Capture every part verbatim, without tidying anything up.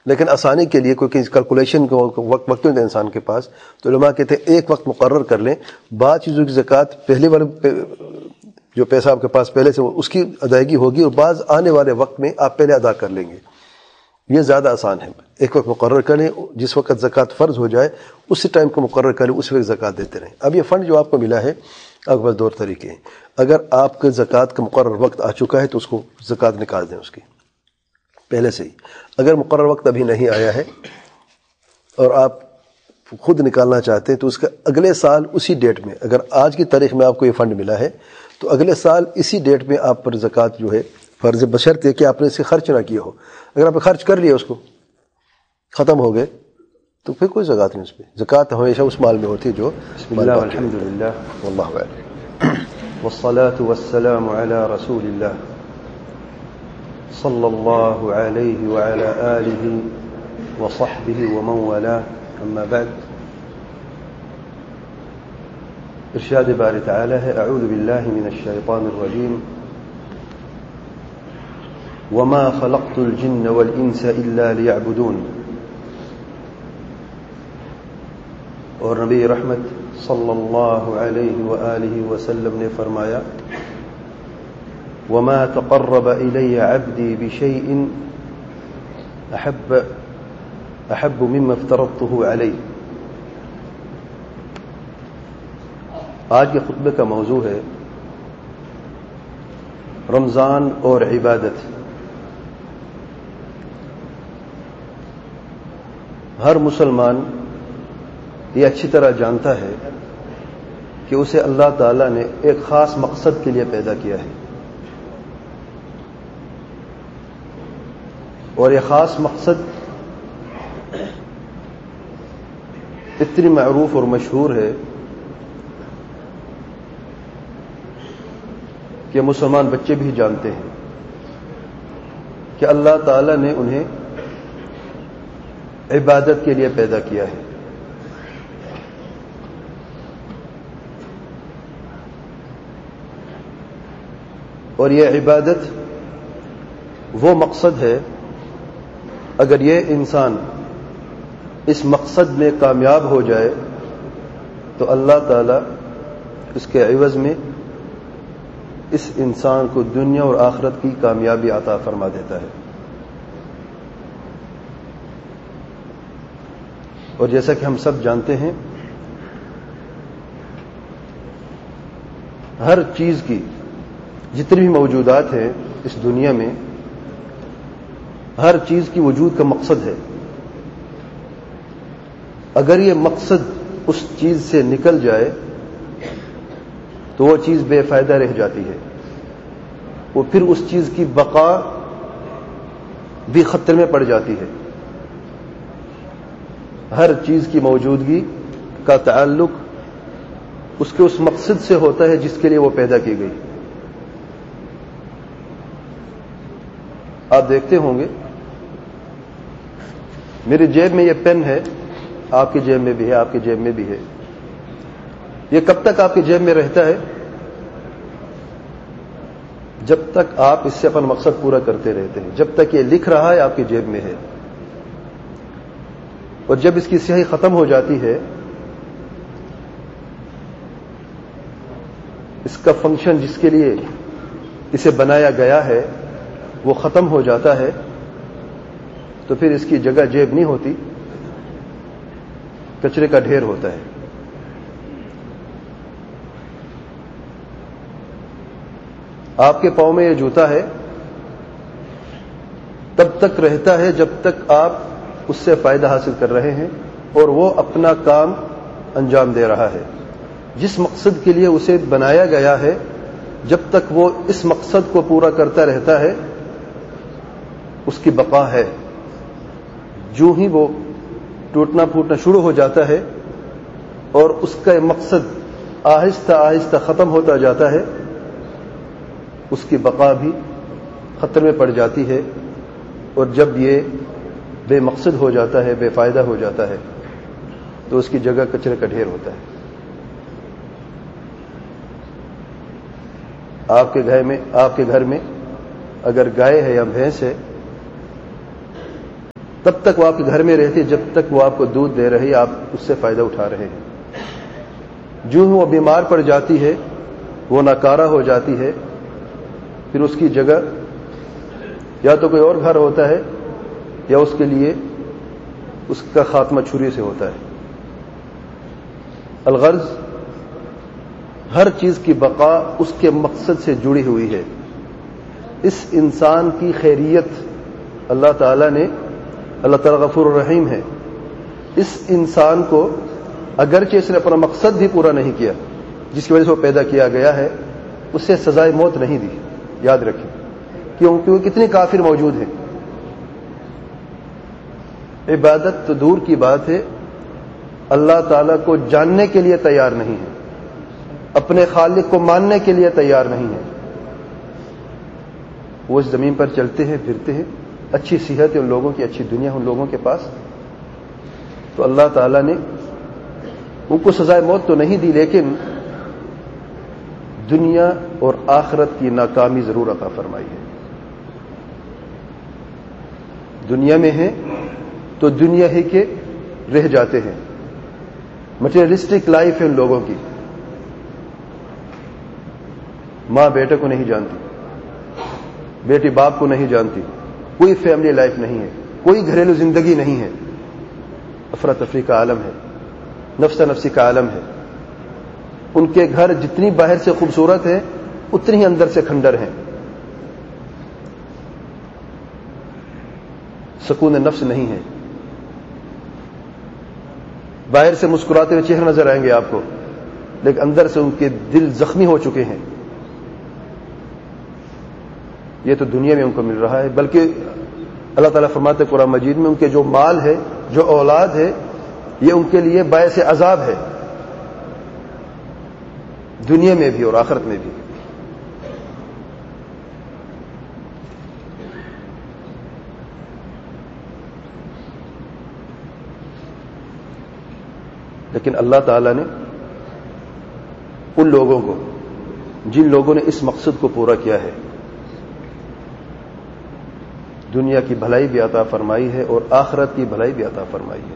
لیکن آسانی کے لیے کوئی کیلکولیشن کو وقت وقت ہوتا ہے انسان کے پاس، تو علماء کہتے ہیں ایک وقت مقرر کر لیں، بعض چیزوں کی زکوٰۃ پہلے والے جو پیسہ آپ کے پاس پہلے سے اس کی ادائیگی ہوگی، اور بعض آنے والے وقت میں آپ پہلے ادا کر لیں گے. یہ زیادہ آسان ہے. ایک وقت مقرر کریں، جس وقت زکوٰۃ فرض ہو جائے اسی ٹائم کو مقرر کریں، اس وقت زکوٰۃ دیتے رہیں. اب یہ فنڈ جو آپ کو ملا ہے، آپ کے پاس دو طریقے ہیں. اگر آپ کے زکوٰۃ کا مقرر وقت آ چکا ہے تو اس کو زکوٰۃ نکال دیں اس کی پہلے سے ہی. اگر مقرر وقت ابھی نہیں آیا ہے اور آپ خود نکالنا چاہتے ہیں تو اس کا اگلے سال اسی ڈیٹ میں، اگر آج کی تاریخ میں آپ کو یہ فنڈ ملا ہے تو اگلے سال اسی ڈیٹ میں آپ پر زکوٰۃ جو ہے فرض، بشرط ہے کہ آپ نے اسے خرچ نہ کیا ہو. اگر آپ نے خرچ کر لیا، اس کو ختم ہو گئے، تو پھر کوئی زکوٰۃ نہیں اس پہ. زکوٰۃ ہمیشہ اس مال میں ہوتی ہے جو بسم اللہ والحمد للہ واللہ اعلم. والصلاة والسلام على رسول اللہ صلی اللہ علیہ وعلى آلہ وصحبہ ومن والاه. اما بعد، ارشاد باری تعالی ہے: اعوذ باللہ من الشیطان الرجیم وما خلقت الجن والانس الا ليعبدون. اور نبی رحمت صلی اللہ علیہ وآلہ وسلم نے فرمایا: وما تقرب الی عبدی بشیء احب احب مما افترضته علیہ. آج کے خطبے کا موضوع ہے رمضان اور عبادت. ہر مسلمان یہ اچھی طرح جانتا ہے کہ اسے اللہ تعالیٰ نے ایک خاص مقصد کے لیے پیدا کیا ہے، اور یہ خاص مقصد اتنی معروف اور مشہور ہے کہ مسلمان بچے بھی جانتے ہیں کہ اللہ تعالیٰ نے انہیں عبادت کے لیے پیدا کیا ہے. اور یہ عبادت وہ مقصد ہے، اگر یہ انسان اس مقصد میں کامیاب ہو جائے تو اللہ تعالیٰ اس کے عوض میں اس انسان کو دنیا اور آخرت کی کامیابی عطا فرما دیتا ہے. اور جیسا کہ ہم سب جانتے ہیں، ہر چیز کی، جتنی بھی موجودات ہیں اس دنیا میں، ہر چیز کی وجود کا مقصد ہے. اگر یہ مقصد اس چیز سے نکل جائے تو وہ چیز بے فائدہ رہ جاتی ہے، وہ پھر اس چیز کی بقا بھی خطرے میں پڑ جاتی ہے. ہر چیز کی موجودگی کا تعلق اس کے اس مقصد سے ہوتا ہے جس کے لیے وہ پیدا کی گئی. آپ دیکھتے ہوں گے، میری جیب میں یہ پین ہے، آپ کی جیب میں بھی ہے، آپ کی جیب میں بھی ہے. یہ کب تک آپ کی جیب میں رہتا ہے؟ جب تک آپ اس سے اپنا مقصد پورا کرتے رہتے ہیں، جب تک یہ لکھ رہا ہے آپ کی جیب میں ہے. اور جب اس کی سیاہی ختم ہو جاتی ہے، اس کا فنکشن جس کے لیے اسے بنایا گیا ہے وہ ختم ہو جاتا ہے، تو پھر اس کی جگہ جیب نہیں ہوتی، کچرے کا ڈھیر ہوتا ہے. آپ کے پاؤں میں یہ جوتا ہے، تب تک رہتا ہے جب تک آپ اس سے فائدہ حاصل کر رہے ہیں اور وہ اپنا کام انجام دے رہا ہے. جس مقصد کے لیے اسے بنایا گیا ہے، جب تک وہ اس مقصد کو پورا کرتا رہتا ہے اس کی بقا ہے. جو ہی وہ ٹوٹنا پھوٹنا شروع ہو جاتا ہے اور اس کا مقصد آہستہ آہستہ ختم ہوتا جاتا ہے، اس کی بقا بھی خطرے میں پڑ جاتی ہے. اور جب یہ بے مقصد ہو جاتا ہے، بے فائدہ ہو جاتا ہے، تو اس کی جگہ کچرے کا ڈھیر ہوتا ہے. آپ کے گھر میں آپ کے گھر میں اگر گائے ہے یا بھینس ہے تب تک وہ آپ کے گھر میں رہتی ہے جب تک وہ آپ کو دودھ دے رہی ہے، آپ اس سے فائدہ اٹھا رہے ہیں۔ جو ہی وہ بیمار پڑ جاتی ہے، وہ ناکارہ ہو جاتی ہے، پھر اس کی جگہ یا تو کوئی اور گھر ہوتا ہے یا اس کے لیے اس کا خاتمہ چھری سے ہوتا ہے۔ الغرض ہر چیز کی بقا اس کے مقصد سے جڑی ہوئی ہے۔ اس انسان کی خیریت اللہ تعالیٰ نے اللہ تعالیٰ غفور الرحیم ہے، اس انسان کو اگرچہ اس نے اپنا مقصد بھی پورا نہیں کیا جس کی وجہ سے وہ پیدا کیا گیا ہے، اسے سزائے موت نہیں دی، یاد رکھیں، کیونکہ کتنے کافر موجود ہیں۔ عبادت تو دور کی بات ہے، اللہ تعالیٰ کو جاننے کے لیے تیار نہیں ہے، اپنے خالق کو ماننے کے لیے تیار نہیں ہے۔ وہ اس زمین پر چلتے ہیں پھرتے ہیں، اچھی صحت ہے ان لوگوں کی، اچھی دنیا ہے ان لوگوں کے پاس، تو اللہ تعالیٰ نے ان کو سزائے موت تو نہیں دی، لیکن دنیا اور آخرت کی ناکامی ضرور عطا فرمائی ہے۔ دنیا میں ہیں تو دنیا ہی کے رہ جاتے ہیں، مٹیریلسٹک لائف ہے ان لوگوں کی، ماں بیٹے کو نہیں جانتی، بیٹی باپ کو نہیں جانتی، کوئی فیملی لائف نہیں ہے، کوئی گھریلو زندگی نہیں ہے، افراتفری کا عالم ہے، نفس نفسی کا عالم ہے۔ ان کے گھر جتنی باہر سے خوبصورت ہے اتنی ہی اندر سے کھنڈر ہیں، سکون نفس نہیں ہے۔ باہر سے مسکراتے ہوئے چہرے نظر آئیں گے آپ کو، لیکن اندر سے ان کے دل زخمی ہو چکے ہیں۔ یہ تو دنیا میں ان کو مل رہا ہے، بلکہ اللہ تعالیٰ فرماتے قرآن مجید میں ان کے جو مال ہے، جو اولاد ہے، یہ ان کے لیے باعث عذاب ہے، دنیا میں بھی اور آخرت میں بھی۔ لیکن اللہ تعالیٰ نے ان لوگوں کو، جن لوگوں نے اس مقصد کو پورا کیا ہے، دنیا کی بھلائی بھی عطا فرمائی ہے اور آخرت کی بھلائی بھی عطا فرمائی ہے۔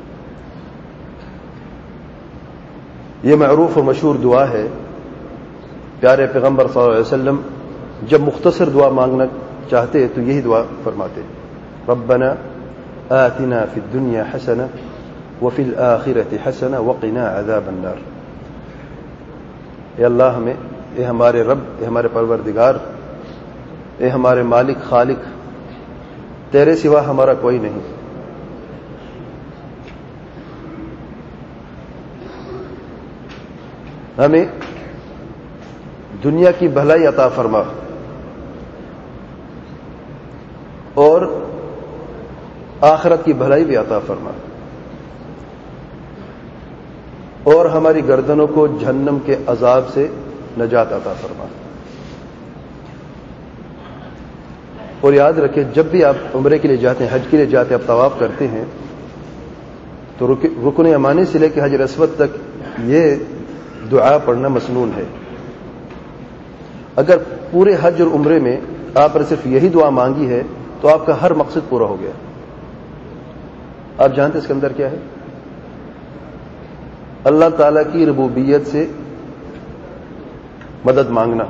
یہ معروف و مشہور دعا ہے، پیارے پیغمبر صلی اللہ علیہ وسلم جب مختصر دعا مانگنا چاہتے تو یہی دعا فرماتے، ربنا آتنا فی الدنیا حسنہ وفی الآخرۃ حسنہ وقنا عذاب النار۔ اے اللہ ہمیں، اے ہمارے رب، اے ہمارے پروردگار، اے ہمارے مالک خالق، تیرے سوا ہمارا کوئی نہیں، ہمیں دنیا کی بھلائی عطا فرما اور آخرت کی بھلائی بھی عطا فرما، اور ہماری گردنوں کو جہنم کے عذاب سے نجات عطا فرما۔ اور یاد رکھیں، جب بھی آپ عمرے کے لیے جاتے ہیں، حج کے لیے جاتے ہیں، آپ طواف کرتے ہیں، تو رکن یمانی سے لے کے حجر اسود تک یہ دعا پڑھنا مسنون ہے۔ اگر پورے حج اور عمرے میں آپ نے صرف یہی دعا مانگی ہے تو آپ کا ہر مقصد پورا ہو گیا۔ آپ جانتے اس کے اندر کیا ہے؟ اللہ تعالیٰ کی ربوبیت سے مدد مانگنا،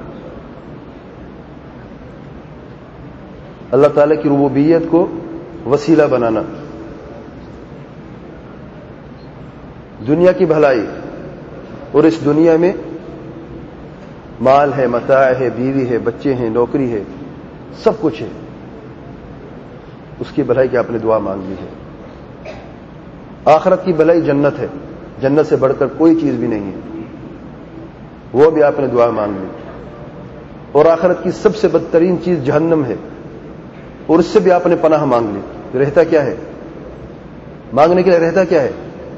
اللہ تعالیٰ کی ربوبیت کو وسیلہ بنانا، دنیا کی بھلائی، اور اس دنیا میں مال ہے، متاع ہے، بیوی ہے، بچے ہیں، نوکری ہے، سب کچھ ہے، اس کی بھلائی کی آپ نے دعا مانگ لی ہے۔ آخرت کی بھلائی جنت ہے، جنت سے بڑھ کر کوئی چیز بھی نہیں ہے، وہ بھی آپ نے دعا مانگ لی۔ اور آخرت کی سب سے بدترین چیز جہنم ہے، اور اس سے بھی آپ نے پناہ مانگ لی۔ رہتا کیا ہے؟ مانگنے کے لیے رہتا کیا ہے؟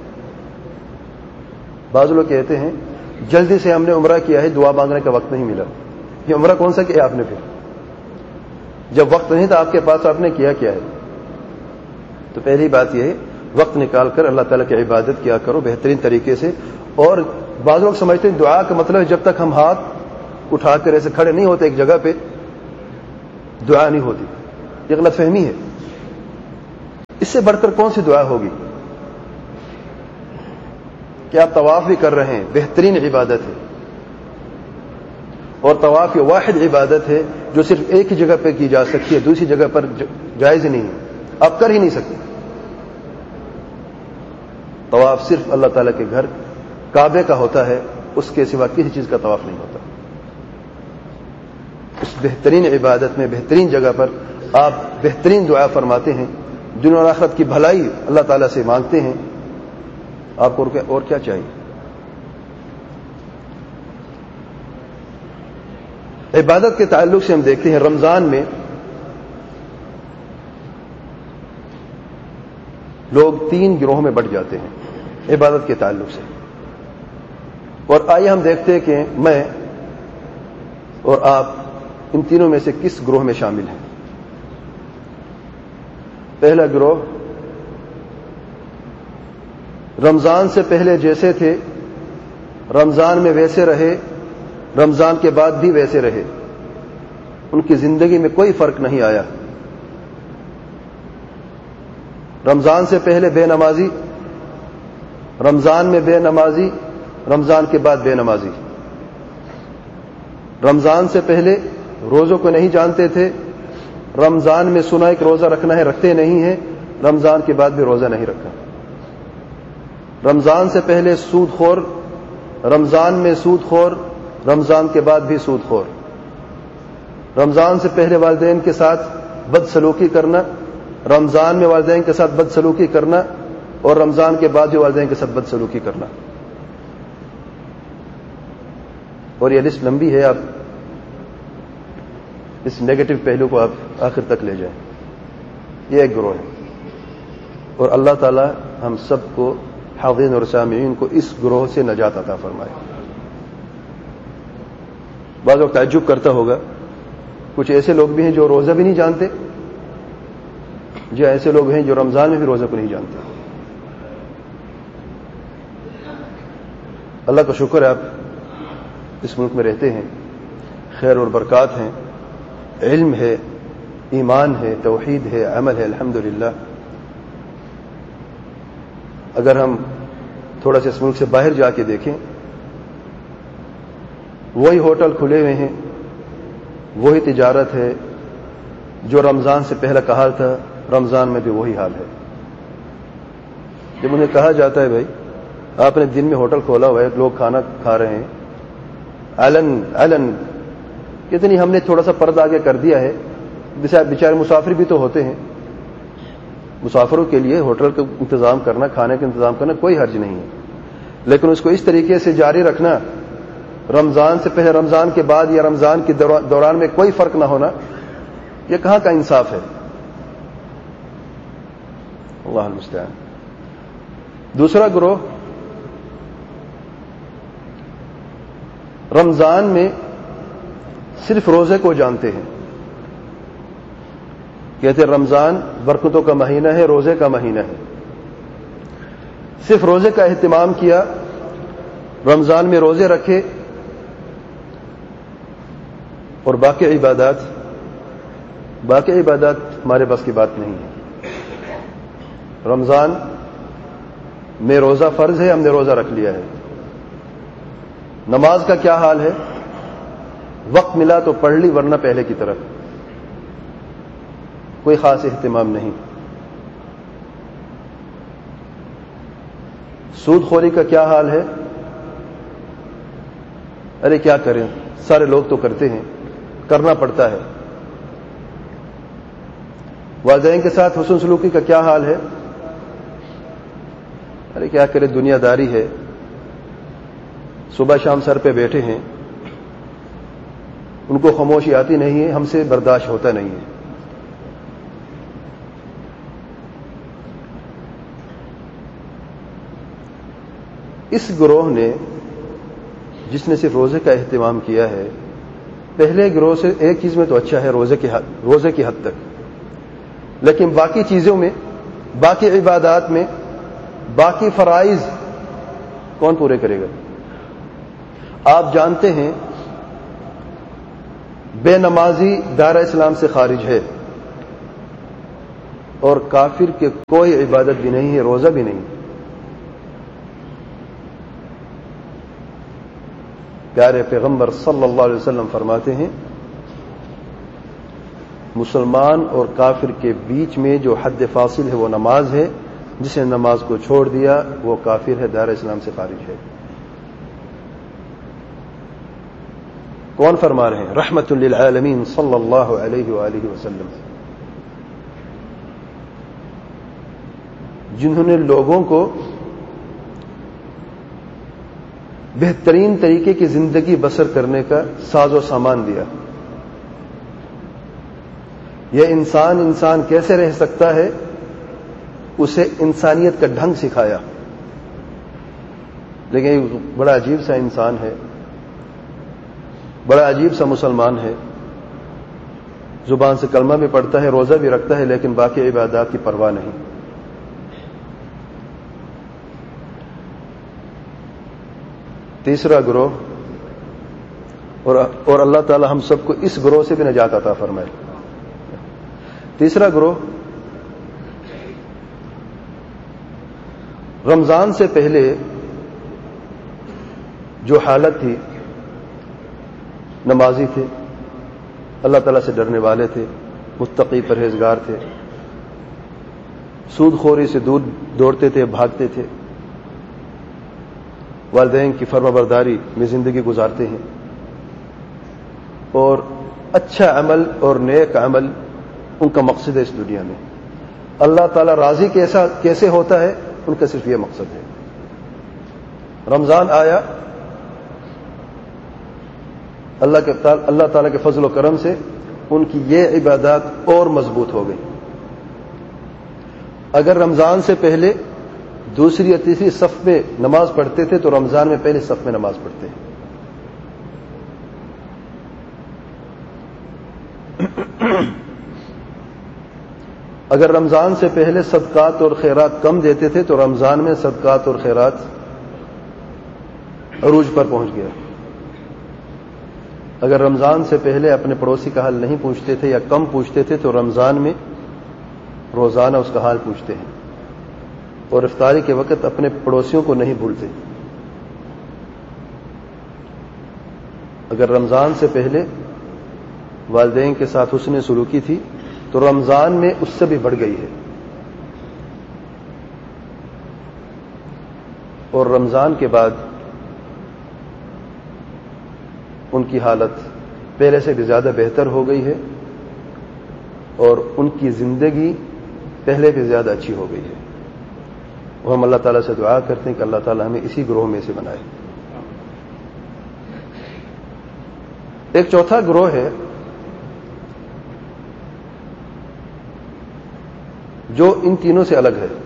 بعض لوگ کہتے ہیں جلدی سے ہم نے عمرہ کیا ہے، دعا مانگنے کا وقت نہیں ملا۔ یہ عمرہ کون سا کیا آپ نے؟ پھر جب وقت نہیں تھا آپ کے پاس، آپ نے کیا کیا ہے؟ تو پہلی بات یہ ہے، وقت نکال کر اللہ تعالیٰ کی عبادت کیا کرو بہترین طریقے سے۔ اور بعض لوگ سمجھتے ہیں دعا کا مطلب ہے جب تک ہم ہاتھ اٹھا کر ایسے کھڑے نہیں ہوتے ایک جگہ پہ دعا نہیں ہوتی، یہ غلط فہمی ہے۔ اس سے بڑھ کر کون سی دعا ہوگی کہ آپ طواف بھی کر رہے ہیں، بہترین عبادت ہے، اور طواف یہ واحد عبادت ہے جو صرف ایک ہی جگہ پہ کی جا سکتی ہے، دوسری جگہ پر جائز نہیں ہے، آپ کر ہی نہیں سکتے۔ طواف صرف اللہ تعالیٰ کے گھر کعبے کا ہوتا ہے، اس کے سوا کسی چیز کا طواف نہیں ہوتا۔ اس بہترین عبادت میں، بہترین جگہ پر آپ بہترین دعا فرماتے ہیں، دنیا اور آخرت کی بھلائی اللہ تعالیٰ سے مانگتے ہیں، آپ کو اور کیا چاہیے؟ عبادت کے تعلق سے ہم دیکھتے ہیں رمضان میں لوگ تین گروہوں میں بٹ جاتے ہیں عبادت کے تعلق سے، اور آئیے ہم دیکھتے ہیں کہ میں اور آپ ان تینوں میں سے کس گروہ میں شامل ہیں۔ پہلا گروہ رمضان سے پہلے جیسے تھے رمضان میں ویسے رہے، رمضان کے بعد بھی ویسے رہے، ان کی زندگی میں کوئی فرق نہیں آیا۔ رمضان سے پہلے بے نمازی، رمضان میں بے نمازی، رمضان کے بعد بے نمازی۔ رمضان سے پہلے روزوں کو نہیں جانتے تھے، رمضان میں سنا ایک روزہ رکھنا ہے، رکھتے نہیں ہیں، رمضان کے بعد بھی روزہ نہیں رکھا۔ رمضان سے پہلے سود خور، رمضان میں سود خور، رمضان کے بعد بھی سود خور۔ رمضان سے پہلے والدین کے ساتھ بد سلوکی کرنا، رمضان میں والدین کے ساتھ بد سلوکی کرنا، اور رمضان کے بعد بھی والدین کے ساتھ بد سلوکی کرنا۔ اور یہ لسٹ لمبی ہے، آپ اس نیگیٹو پہلو کو آپ آخر تک لے جائیں۔ یہ ایک گروہ ہے، اور اللہ تعالی ہم سب کو، حاضرین اور سامعین کو، اس گروہ سے نجات عطا فرمائے۔ بعض لوگ تعجب کرتا ہوگا، کچھ ایسے لوگ بھی ہیں جو روزہ بھی نہیں جانتے، جو ایسے لوگ ہیں جو رمضان میں بھی روزہ کو نہیں جانتے۔ اللہ کا شکر ہے آپ اس ملک میں رہتے ہیں، خیر اور برکات ہیں، علم ہے، ایمان ہے، توحید ہے، عمل ہے، الحمدللہ۔ اگر ہم تھوڑا سا اس ملک سے باہر جا کے دیکھیں، وہی ہوٹل کھلے ہوئے ہیں، وہی تجارت ہے جو رمضان سے پہلا کا حال تھا، رمضان میں بھی وہی حال ہے۔ جب انہیں کہا جاتا ہے بھائی آپ نے دن میں ہوٹل کھولا ہوا ہے، لوگ کھانا کھا رہے ہیں علن علن، کتنی ہم نے تھوڑا سا پردہ آگے کر دیا ہے، بیچارے مسافر بھی تو ہوتے ہیں، مسافروں کے لیے ہوٹل کا انتظام کرنا، کھانے کا انتظام کرنا کوئی حرج نہیں ہے، لیکن اس کو اس طریقے سے جاری رکھنا، رمضان سے پہلے رمضان کے بعد یا رمضان کے دوران میں کوئی فرق نہ ہونا، یہ کہاں کا انصاف ہے؟ اللہ المستعان۔ دوسرا گروہ رمضان میں صرف روزے کو جانتے ہیں، کہتے ہیں رمضان برکتوں کا مہینہ ہے، روزے کا مہینہ ہے، صرف روزے کا اہتمام کیا، رمضان میں روزے رکھے، اور باقی عبادات باقی عبادات ہمارے بس کی بات نہیں ہے۔ رمضان میں روزہ فرض ہے، ہم نے روزہ رکھ لیا ہے۔ نماز کا کیا حال ہے؟ وقت ملا تو پڑھ لی، ورنہ پہلے کی طرف کوئی خاص اہتمام نہیں۔ سود خوری کا کیا حال ہے؟ ارے کیا کریں، سارے لوگ تو کرتے ہیں، کرنا پڑتا ہے۔ والدین کے ساتھ حسن سلوکی کا کیا حال ہے؟ ارے کیا کرے، دنیا داری ہے، صبح شام سر پہ بیٹھے ہیں، ان کو خاموشی آتی نہیں ہے، ہم سے برداشت ہوتا نہیں ہے۔ اس گروہ نے، جس نے صرف روزے کا اہتمام کیا ہے، پہلے گروہ سے ایک چیز میں تو اچھا ہے، روزے کی حد روزے کی حد تک، لیکن باقی چیزوں میں، باقی عبادات میں، باقی فرائض کون پورے کرے گا؟ آپ جانتے ہیں بے نمازی دائرہ اسلام سے خارج ہے، اور کافر کے کوئی عبادت بھی نہیں ہے، روزہ بھی نہیں۔ پیارے پیغمبر صلی اللہ علیہ وسلم فرماتے ہیں مسلمان اور کافر کے بیچ میں جو حد فاصل ہے وہ نماز ہے، جس نے نماز کو چھوڑ دیا وہ کافر ہے، دار اسلام سے خارج ہے۔ کون فرما رہے ہیں؟ رحمت للعالمین صلی اللہ علیہ وآلہ وسلم، جنہوں نے لوگوں کو بہترین طریقے کی زندگی بسر کرنے کا ساز و سامان دیا۔ یہ انسان انسان کیسے رہ سکتا ہے، اسے انسانیت کا ڈھنگ سکھایا۔ لیکن یہ بڑا عجیب سا انسان ہے، بڑا عجیب سا مسلمان ہے، زبان سے کلمہ بھی پڑھتا ہے، روزہ بھی رکھتا ہے، لیکن باقی عبادات کی پرواہ نہیں۔ تیسرا گروہ، اور اور اللہ تعالی ہم سب کو اس گروہ سے بھی نجات عطا فرمائے۔ تیسرا گروہ، رمضان سے پہلے جو حالت تھی، نمازی تھے، اللہ تعالیٰ سے ڈرنے والے تھے، متقی پرہیزگار تھے، سود خوری سے دور دوڑتے تھے، بھاگتے تھے، والدین کی فرما برداری میں زندگی گزارتے ہیں، اور اچھا عمل اور نیک عمل ان کا مقصد ہے اس دنیا میں۔ اللہ تعالیٰ راضی کیسا کیسے ہوتا ہے، ان کا صرف یہ مقصد ہے۔ رمضان آیا، اللہ کے اللہ تعالیٰ کے فضل و کرم سے ان کی یہ عبادات اور مضبوط ہو گئی۔ اگر رمضان سے پہلے دوسری یا تیسری صف میں نماز پڑھتے تھے تو رمضان میں پہلے صف میں نماز پڑھتے ہیں۔ اگر رمضان سے پہلے صدقات اور خیرات کم دیتے تھے تو رمضان میں صدقات اور خیرات عروج پر پہنچ گیا۔ اگر رمضان سے پہلے اپنے پڑوسی کا حال نہیں پوچھتے تھے یا کم پوچھتے تھے تو رمضان میں روزانہ اس کا حال پوچھتے ہیں، اور افطاری کے وقت اپنے پڑوسیوں کو نہیں بھولتے۔ اگر رمضان سے پہلے والدین کے ساتھ حسن سلوکی تھی تو رمضان میں اس سے بھی بڑھ گئی ہے، اور رمضان کے بعد ان کی حالت پہلے سے بھی زیادہ بہتر ہو گئی ہے، اور ان کی زندگی پہلے بھی زیادہ اچھی ہو گئی ہے۔ اور ہم اللہ تعالیٰ سے دعا کرتے ہیں کہ اللہ تعالیٰ ہمیں اسی گروہ میں سے بنائے۔ ایک چوتھا گروہ ہے جو ان تینوں سے الگ ہے،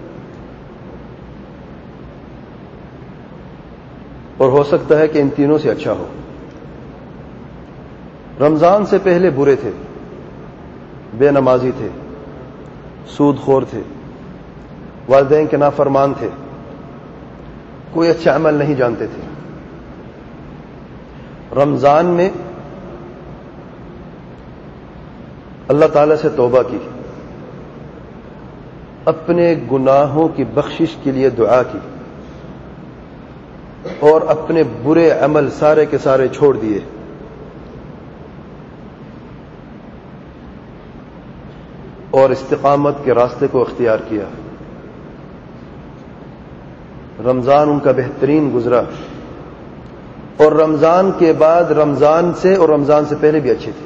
اور ہو سکتا ہے کہ ان تینوں سے اچھا ہو۔ رمضان سے پہلے برے تھے، بے نمازی تھے، سود خور تھے، والدین کے نافرمان تھے، کوئی اچھا عمل نہیں جانتے تھے۔ رمضان میں اللہ تعالی سے توبہ کی، اپنے گناہوں کی بخشش کے لیے دعا کی، اور اپنے برے عمل سارے کے سارے چھوڑ دیے۔ اور استقامت کے راستے کو اختیار کیا۔ رمضان ان کا بہترین گزرا، اور رمضان کے بعد رمضان سے اور رمضان سے پہلے بھی اچھے تھے۔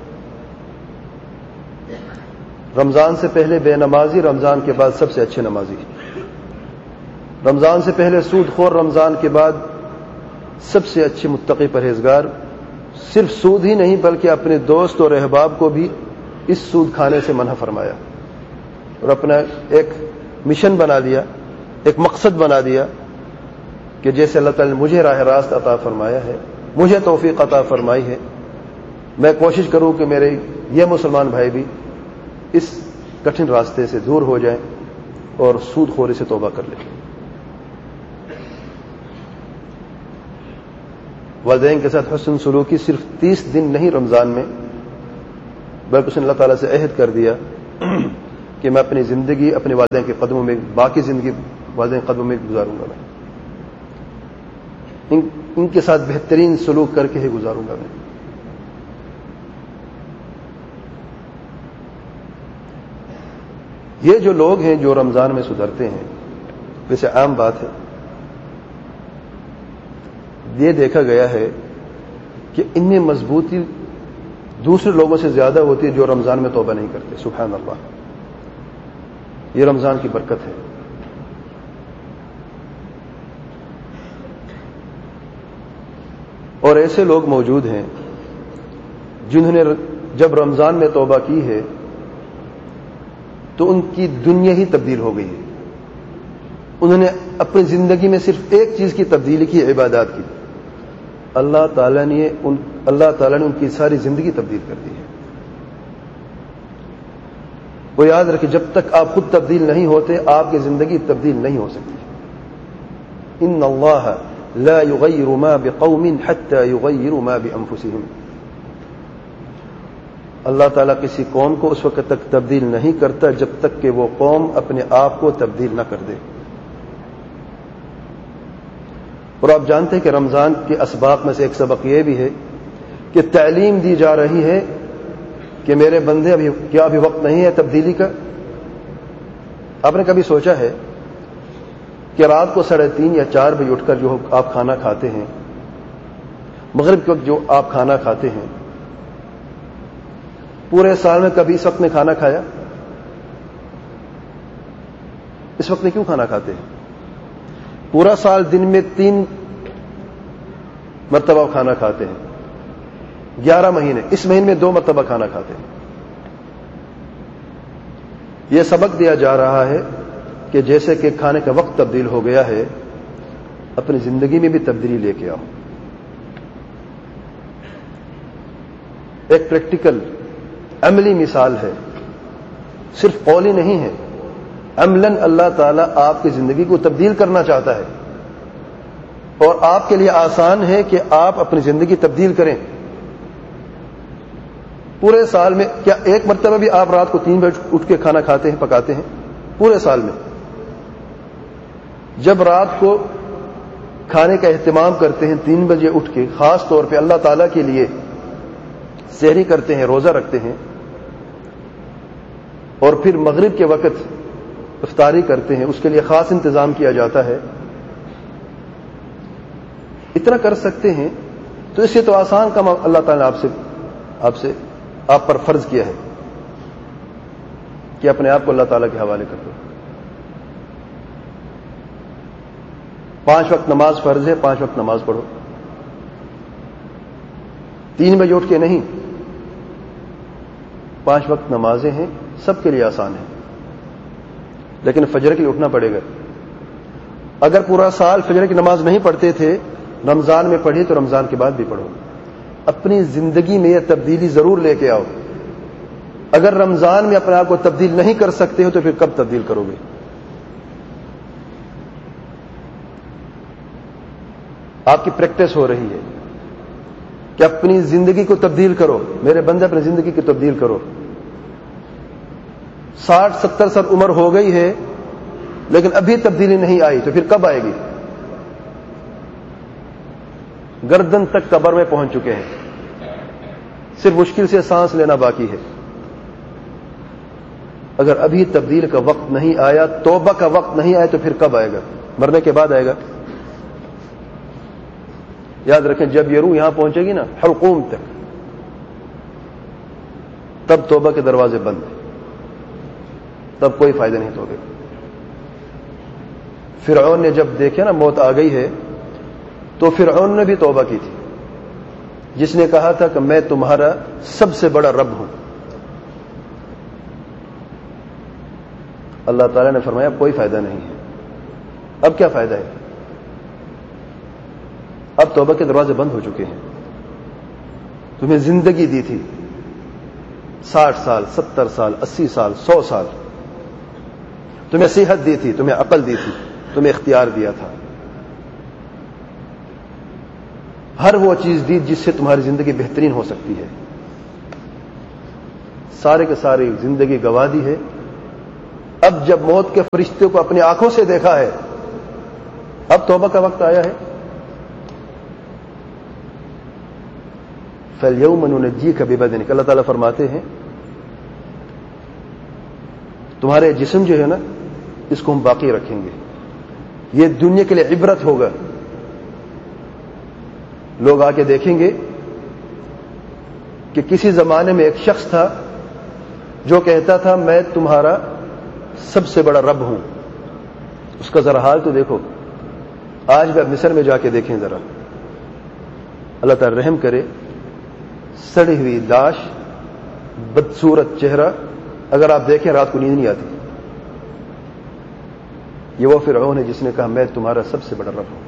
رمضان سے پہلے بے نمازی، رمضان کے بعد سب سے اچھے نمازی۔ رمضان سے پہلے سود خور، رمضان کے بعد سب سے اچھے متقی پرہیزگار۔ صرف سود ہی نہیں بلکہ اپنے دوست اور احباب کو بھی اس سود کھانے سے منع فرمایا، اور اپنا ایک مشن بنا دیا، ایک مقصد بنا دیا کہ جیسے اللہ تعالی نے مجھے راہ راست عطا فرمایا ہے، مجھے توفیق عطا فرمائی ہے، میں کوشش کروں کہ میرے یہ مسلمان بھائی بھی اس کٹھن راستے سے دور ہو جائیں اور سود خوری سے توبہ کر لیں۔ والدین کے ساتھ حسن سلوکی صرف تیس دن نہیں رمضان میں، بلکہ اس نے اللہ تعالیٰ سے عہد کر دیا کہ میں اپنی زندگی اپنے والدین کے قدموں میں، باقی زندگی والدین کے قدموں میں گزاروں گا، میں ان, ان کے ساتھ بہترین سلوک کر کے ہی گزاروں گا میں. یہ جو لوگ ہیں جو رمضان میں سدھرتے ہیں، ویسے عام بات ہے، یہ دیکھا گیا ہے کہ ان میں مضبوطی دوسرے لوگوں سے زیادہ ہوتی ہے جو رمضان میں توبہ نہیں کرتے. سبحان اللہ، یہ رمضان کی برکت ہے. اور ایسے لوگ موجود ہیں جنہوں نے جب رمضان میں توبہ کی ہے تو ان کی دنیا ہی تبدیل ہو گئی ہے. انہوں نے اپنی زندگی میں صرف ایک چیز کی تبدیلی کی، عبادات کی. اللہ تعالیٰ نے ان اللہ تعالیٰ نے ان کی ساری زندگی تبدیل کر دی ہے. وہ یاد رکھیں، جب تک آپ خود تبدیل نہیں ہوتے آپ کی زندگی تبدیل نہیں ہو سکتی. ان اللہ لا یغیر ما بقوم حتى یغیروا ما بانفسهم. اللہ تعالیٰ کسی قوم کو اس وقت تک تبدیل نہیں کرتا جب تک کہ وہ قوم اپنے آپ کو تبدیل نہ کر دے. اور آپ جانتے ہیں کہ رمضان کے اسباق میں سے ایک سبق یہ بھی ہے کہ تعلیم دی جا رہی ہے کہ میرے بندے ابھی کیا ابھی وقت نہیں ہے تبدیلی کا. آپ نے کبھی سوچا ہے کہ رات کو ساڑھے تین یا چار بجے اٹھ کر جو آپ کھانا کھاتے ہیں، مغرب کے وقت جو آپ کھانا کھاتے ہیں، پورے سال میں کبھی اس وقت میں کھانا کھایا؟ اس وقت میں کیوں کھانا کھاتے ہیں؟ پورا سال دن میں تین مرتبہ کھانا کھاتے ہیں، گیارہ مہینے، اس مہینے میں دو مرتبہ کھانا کھاتے ہیں. یہ سبق دیا جا رہا ہے کہ جیسے کہ کھانے کا وقت تبدیل ہو گیا ہے، اپنی زندگی میں بھی تبدیلی لے کے آؤ. ایک پریکٹیکل عملی مثال ہے، صرف قولی نہیں ہے. عملاً اللہ تعالیٰ آپ کی زندگی کو تبدیل کرنا چاہتا ہے اور آپ کے لیے آسان ہے کہ آپ اپنی زندگی تبدیل کریں. پورے سال میں کیا ایک مرتبہ بھی آپ رات کو تین بجے اٹھ کے کھانا کھاتے ہیں، پکاتے ہیں؟ پورے سال میں جب رات کو کھانے کا اہتمام کرتے ہیں تین بجے اٹھ کے، خاص طور پہ اللہ تعالیٰ کے لیے سحری کرتے ہیں، روزہ رکھتے ہیں، اور پھر مغرب کے وقت افطاری کرتے ہیں، اس کے لیے خاص انتظام کیا جاتا ہے. اتنا کر سکتے ہیں تو اس سے تو آسان کام اللہ تعالیٰ نے آپ سے آپ سے آپ پر فرض کیا ہے کہ اپنے آپ کو اللہ تعالیٰ کے حوالے کر دو. پانچ وقت نماز فرض ہے، پانچ وقت نماز پڑھو. تین بجے اٹھ کے نہیں، پانچ وقت نمازیں ہیں، سب کے لیے آسان ہے، لیکن فجر کے لیے اٹھنا پڑے گا. اگر پورا سال فجر کی نماز نہیں پڑھتے تھے، رمضان میں پڑھی تو رمضان کے بعد بھی پڑھو. اپنی زندگی میں یہ تبدیلی ضرور لے کے آؤ. اگر رمضان میں اپنے آپ کو تبدیل نہیں کر سکتے ہو تو پھر کب تبدیل کرو گے؟ آپ کی پریکٹس ہو رہی ہے کہ اپنی زندگی کو تبدیل کرو. میرے بندے اپنی زندگی کو تبدیل کرو. ساٹھ ستر سال عمر ہو گئی ہے لیکن ابھی تبدیلی نہیں آئی تو پھر کب آئے گی؟ گردن تک قبر میں پہنچ چکے ہیں، صرف مشکل سے سانس لینا باقی ہے. اگر ابھی تبدیل کا وقت نہیں آیا، توبہ کا وقت نہیں آیا تو پھر کب آئے گا؟ مرنے کے بعد آئے گا. یاد رکھیں، جب یہ روح یہاں پہنچے گی نا حلقوم تک، تب توبہ کے دروازے بند، تب کوئی فائدہ نہیں ہوگا. فرعون نے جب دیکھا نا موت آ گئی ہے تو فرعون نے بھی توبہ کی تھی، جس نے کہا تھا کہ میں تمہارا سب سے بڑا رب ہوں. اللہ تعالیٰ نے فرمایا کوئی فائدہ نہیں ہے. اب کیا فائدہ ہے؟ اب توبہ کے دروازے بند ہو چکے ہیں. تمہیں زندگی دی تھی، ساٹھ سال، ستر سال، اسی سال، سو سال. تمہیں صحت دی تھی، تمہیں عقل دی تھی، تمہیں اختیار دیا تھا، ہر وہ چیز دی جس سے تمہاری زندگی بہترین ہو سکتی ہے. سارے کے سارے زندگی گوا دی ہے اب جب موت کے فرشتے کو اپنی آنکھوں سے دیکھا ہے، اب توبہ کا وقت آیا ہے. فَالْيَوْمَ نُنَجِّيكَ بِبَدَنِكَ، اللہ تعالیٰ فرماتے ہیں تمہارے جسم جو ہے نا اس کو ہم باقی رکھیں گے. یہ دنیا کے لیے عبرت ہوگا. لوگ آ کے دیکھیں گے کہ کسی زمانے میں ایک شخص تھا جو کہتا تھا میں تمہارا سب سے بڑا رب ہوں. اس کا ذرا حال تو دیکھو. آج بھی آپ مصر میں جا کے دیکھیں ذرا. اللہ تعالی رحم کرے. سڑی ہوئی لاش، بدصورت چہرہ، اگر آپ دیکھیں رات کو نیند نہیں آتی. یہ وہ فرعون ہے جس نے کہا میں تمہارا سب سے بڑا رب ہوں.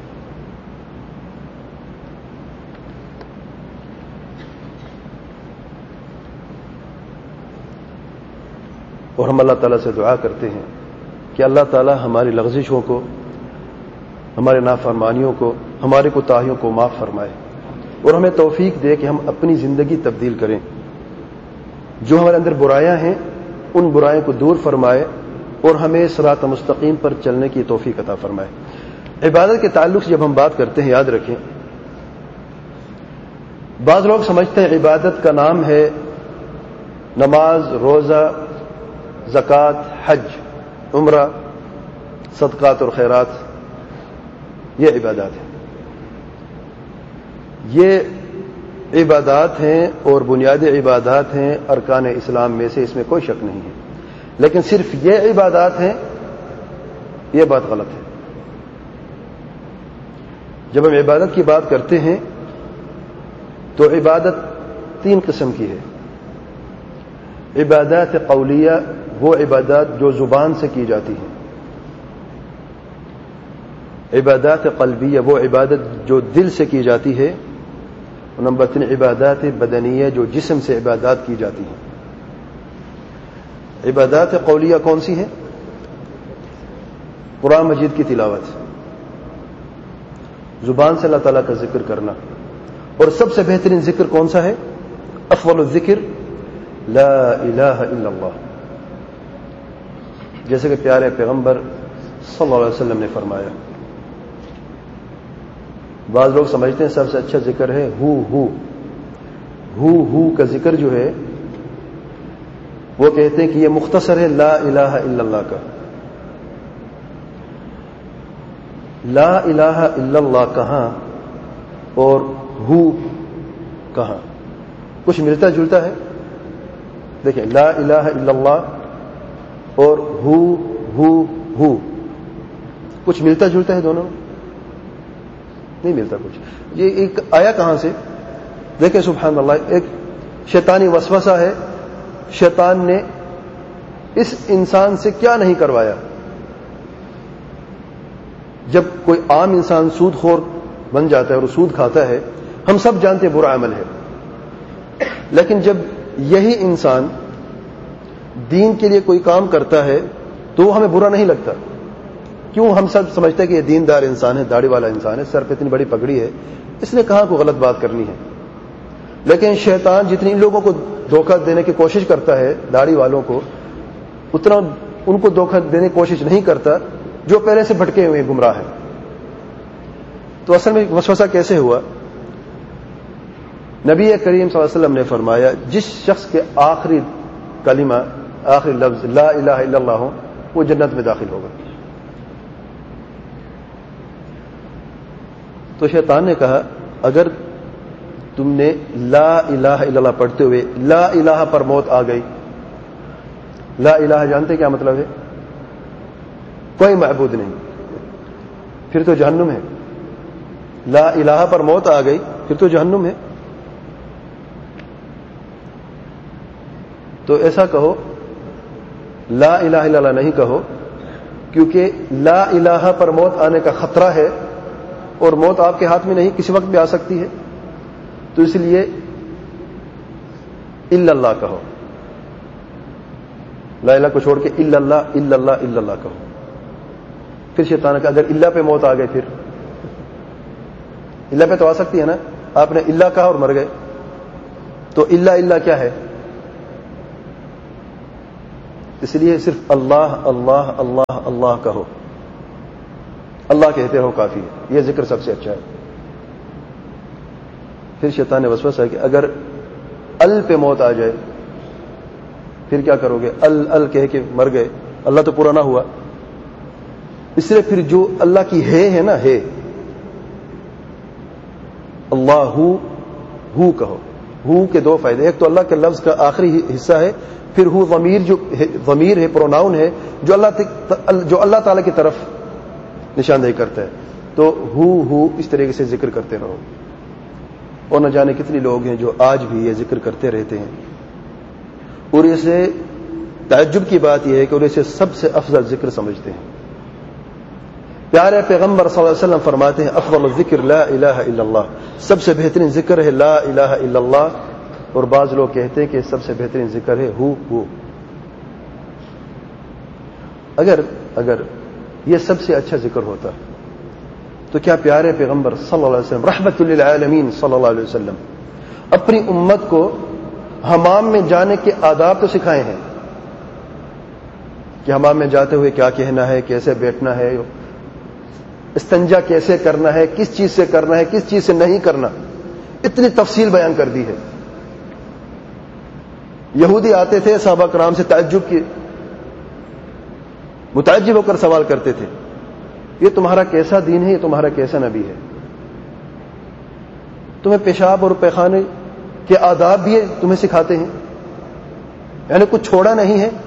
اور ہم اللہ تعالیٰ سے دعا کرتے ہیں کہ اللہ تعالیٰ ہماری لغزشوں کو، ہمارے نافرمانیوں کو، ہمارے کوتاہیوں کو معاف فرمائے اور ہمیں توفیق دے کہ ہم اپنی زندگی تبدیل کریں. جو ہمارے اندر برائیاں ہیں ان برائیوں کو دور فرمائے اور ہمیں صراط مستقیم پر چلنے کی توفیق عطا فرمائے. عبادت کے تعلق سے جب ہم بات کرتے ہیں یاد رکھیں، بعض لوگ سمجھتے ہیں عبادت کا نام ہے نماز، روزہ، زکوٰۃ، حج، عمرہ، صدقات اور خیرات. یہ عبادات ہیں. یہ عبادات ہیں اور بنیادی عبادات ہیں ارکان اسلام میں سے، اس میں کوئی شک نہیں ہے. لیکن صرف یہ عبادات ہیں، یہ بات غلط ہے. جب ہم عبادت کی بات کرتے ہیں تو عبادت تین قسم کی ہے. عبادات قولیہ، وہ عبادات جو زبان سے کی جاتی ہیں. عبادات قلبیہ، وہ عبادت جو دل سے کی جاتی ہے. اور نمبر تین عبادات بدنیہ، جو جسم سے عبادات کی جاتی ہیں. عبادات قولیہ کون سی ہیں؟ قرآن مجید کی تلاوت، زبان سے اللہ تعالیٰ کا ذکر کرنا. اور سب سے بہترین ذکر کون سا ہے؟ افضل الذکر لا الہ الا اللہ، جیسے کہ پیارے پیغمبر صلی اللہ علیہ وسلم نے فرمایا. بعض لوگ سمجھتے ہیں سب سے اچھا ذکر ہے ہو ہو ہو ہو کا ذکر جو ہے وہ کہتے ہیں کہ یہ مختصر ہے لا الہ الا اللہ کا. لا الہ الا اللہ کہاں اور ہو کہاں؟ کچھ ملتا جلتا ہے. دیکھیں لا الہ الا اللہ اور ہو ہو ہو کچھ ملتا جلتا ہے دونوں؟ نہیں ملتا کچھ. یہ ایک آیا کہاں سے؟ دیکھیں سبحان اللہ، ایک شیطانی وسوسہ ہے. شیطان نے اس انسان سے کیا نہیں کروایا. جب کوئی عام انسان سود خور بن جاتا ہے اور سود کھاتا ہے، ہم سب جانتے ہیں برا عمل ہے. لیکن جب یہی انسان دین کے لیے کوئی کام کرتا ہے تو وہ ہمیں برا نہیں لگتا. کیوں؟ ہم سب سمجھتے ہیں کہ یہ دیندار انسان ہے، داڑھی والا انسان ہے، سر پہ اتنی بڑی پگڑی ہے، اس نے کہاں کو غلط بات کرنی ہے. لیکن شیطان جتنی ان لوگوں کو دھوکہ دینے کی کوشش کرتا ہے، داڑھی والوں کو، اتنا ان کو دھوکہ دینے کی کوشش نہیں کرتا جو پہلے سے بھٹکے ہوئے گمراہ ہیں. تو اصل میں وسوسہ کیسے ہوا؟ نبی کریم صلی اللہ علیہ وسلم نے فرمایا جس شخص کے آخری کلمہ، آخری لفظ لا الہ الا اللہ ہو، وہ جنت میں داخل ہوگا. تو شیطان نے کہا اگر تم نے لا الہ الا اللہ پڑھتے ہوئے لا الہ پر موت آ گئی. لا الہ جانتے کیا مطلب ہے؟ کوئی معبود نہیں، پھر تو جہنم ہے. لا الہ پر موت آ گئی پھر تو جہنم ہے. تو ایسا کہو لا الہ الا اللہ نہیں کہو، کیونکہ لا الہ پر موت آنے کا خطرہ ہے اور موت آپ کے ہاتھ میں نہیں، کسی وقت بھی آ سکتی ہے. تو اس لیے الا اللہ کہو. لا الہ کو چھوڑ کے الا اللہ الا اللہ الا اللہ کہو. پھر شیطان کا اگر اللہ پہ موت آ گئے، پھر اللہ پہ تو آ سکتی ہے نا. آپ نے اللہ کہا اور مر گئے، تو اللہ اللہ کیا ہے؟ اس لیے صرف اللہ اللہ اللہ اللہ کہو، اللہ کہتے رہو کافی ہے، یہ ذکر سب سے اچھا ہے۔ پھر شیطان نے وسوسہ ہے کہ اگر ال پہ موت آ جائے پھر کیا کرو گے؟ ال ال کہہ کے مر گئے، اللہ تو پورا نہ ہوا، اس لیے پھر جو اللہ کی ہے ہے نا، ہے اللہ ہو ہو کہو۔ ہو کے دو فائدے، ایک تو اللہ کے لفظ کا آخری حصہ ہے، پھر ہو ضمیر جو ضمیر ہے، پروناؤن ہے، جو اللہ جو اللہ تعالی کی طرف نشاندہی کرتا ہے، تو ہو ہو اس طریقے سے ذکر کرتے رہو۔ اور نہ جانے کتنے لوگ ہیں جو آج بھی یہ ذکر کرتے رہتے ہیں، اور اسے تعجب کی بات یہ ہے کہ اور اسے سب سے افضل ذکر سمجھتے ہیں۔ پیارے پیغمبر صلی اللہ علیہ وسلم فرماتے ہیں افضل الذکر لا الہ الا اللہ، سب سے بہترین ذکر ہے لا الہ الا اللہ، اور بعض لوگ کہتے ہیں کہ سب سے بہترین ذکر ہے ہو ہو۔ اگر اگر یہ سب سے اچھا ذکر ہوتا تو کیا پیارے پیغمبر صلی اللہ علیہ وسلم رحمت للعالمین صلی اللہ علیہ وسلم اپنی امت کو حمام میں جانے کے آداب تو سکھائے ہیں کہ حمام میں جاتے ہوئے کیا کہنا ہے، کیسے بیٹھنا ہے، استنجا کیسے کرنا ہے، کس چیز سے کرنا ہے، کس چیز سے نہیں کرنا، اتنی تفصیل بیان کر دی ہے۔ یہودی آتے تھے صحابہ کرام سے تعجب کی متعجب ہو کر سوال کرتے تھے، یہ تمہارا کیسا دین ہے، یہ تمہارا کیسا نبی ہے، تمہیں پیشاب اور پیخانے کے آداب بھی تمہیں سکھاتے ہیں، یعنی کچھ چھوڑا نہیں ہے۔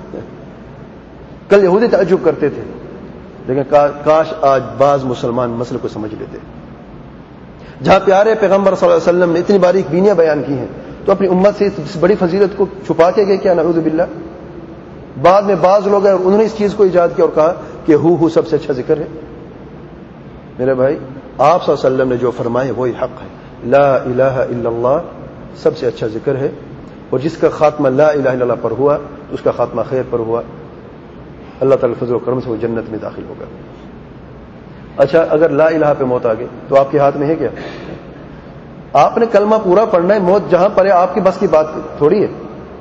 کل یہودی تعجب کرتے تھے، لیکن کاش آج بعض مسلمان مسئلے کو سمجھ لیتے۔ جہاں پیارے پیغمبر صلی اللہ علیہ وسلم نے اتنی باریک بینیاں بیان کی ہیں، تو اپنی امت سے اس بڑی فضیلت کو چھپا کے گئے کیا؟ نعوذ باللہ۔ بعد میں بعض لوگ ہیں اور انہوں نے اس چیز کو ایجاد کیا اور کہا کہ ہو ہو سب سے اچھا ذکر ہے۔ میرے بھائی، آپ صلی اللہ علیہ وسلم نے جو فرمائے وہی حق ہے، لا الہ الا اللہ سب سے اچھا ذکر ہے، اور جس کا خاتمہ لا الہ الا اللہ پر ہوا تو اس کا خاتمہ خیر پر ہوا، اللہ تعالی فضل و کرم سے وہ جنت میں داخل ہوگا۔ اچھا، اگر لا الہ پہ موت آ گئی تو آپ کے ہاتھ میں ہے کیا؟ آپ نے کلمہ پورا پڑھنا ہے، موت جہاں پر ہے آپ کی بس کی بات تھوڑی ہے۔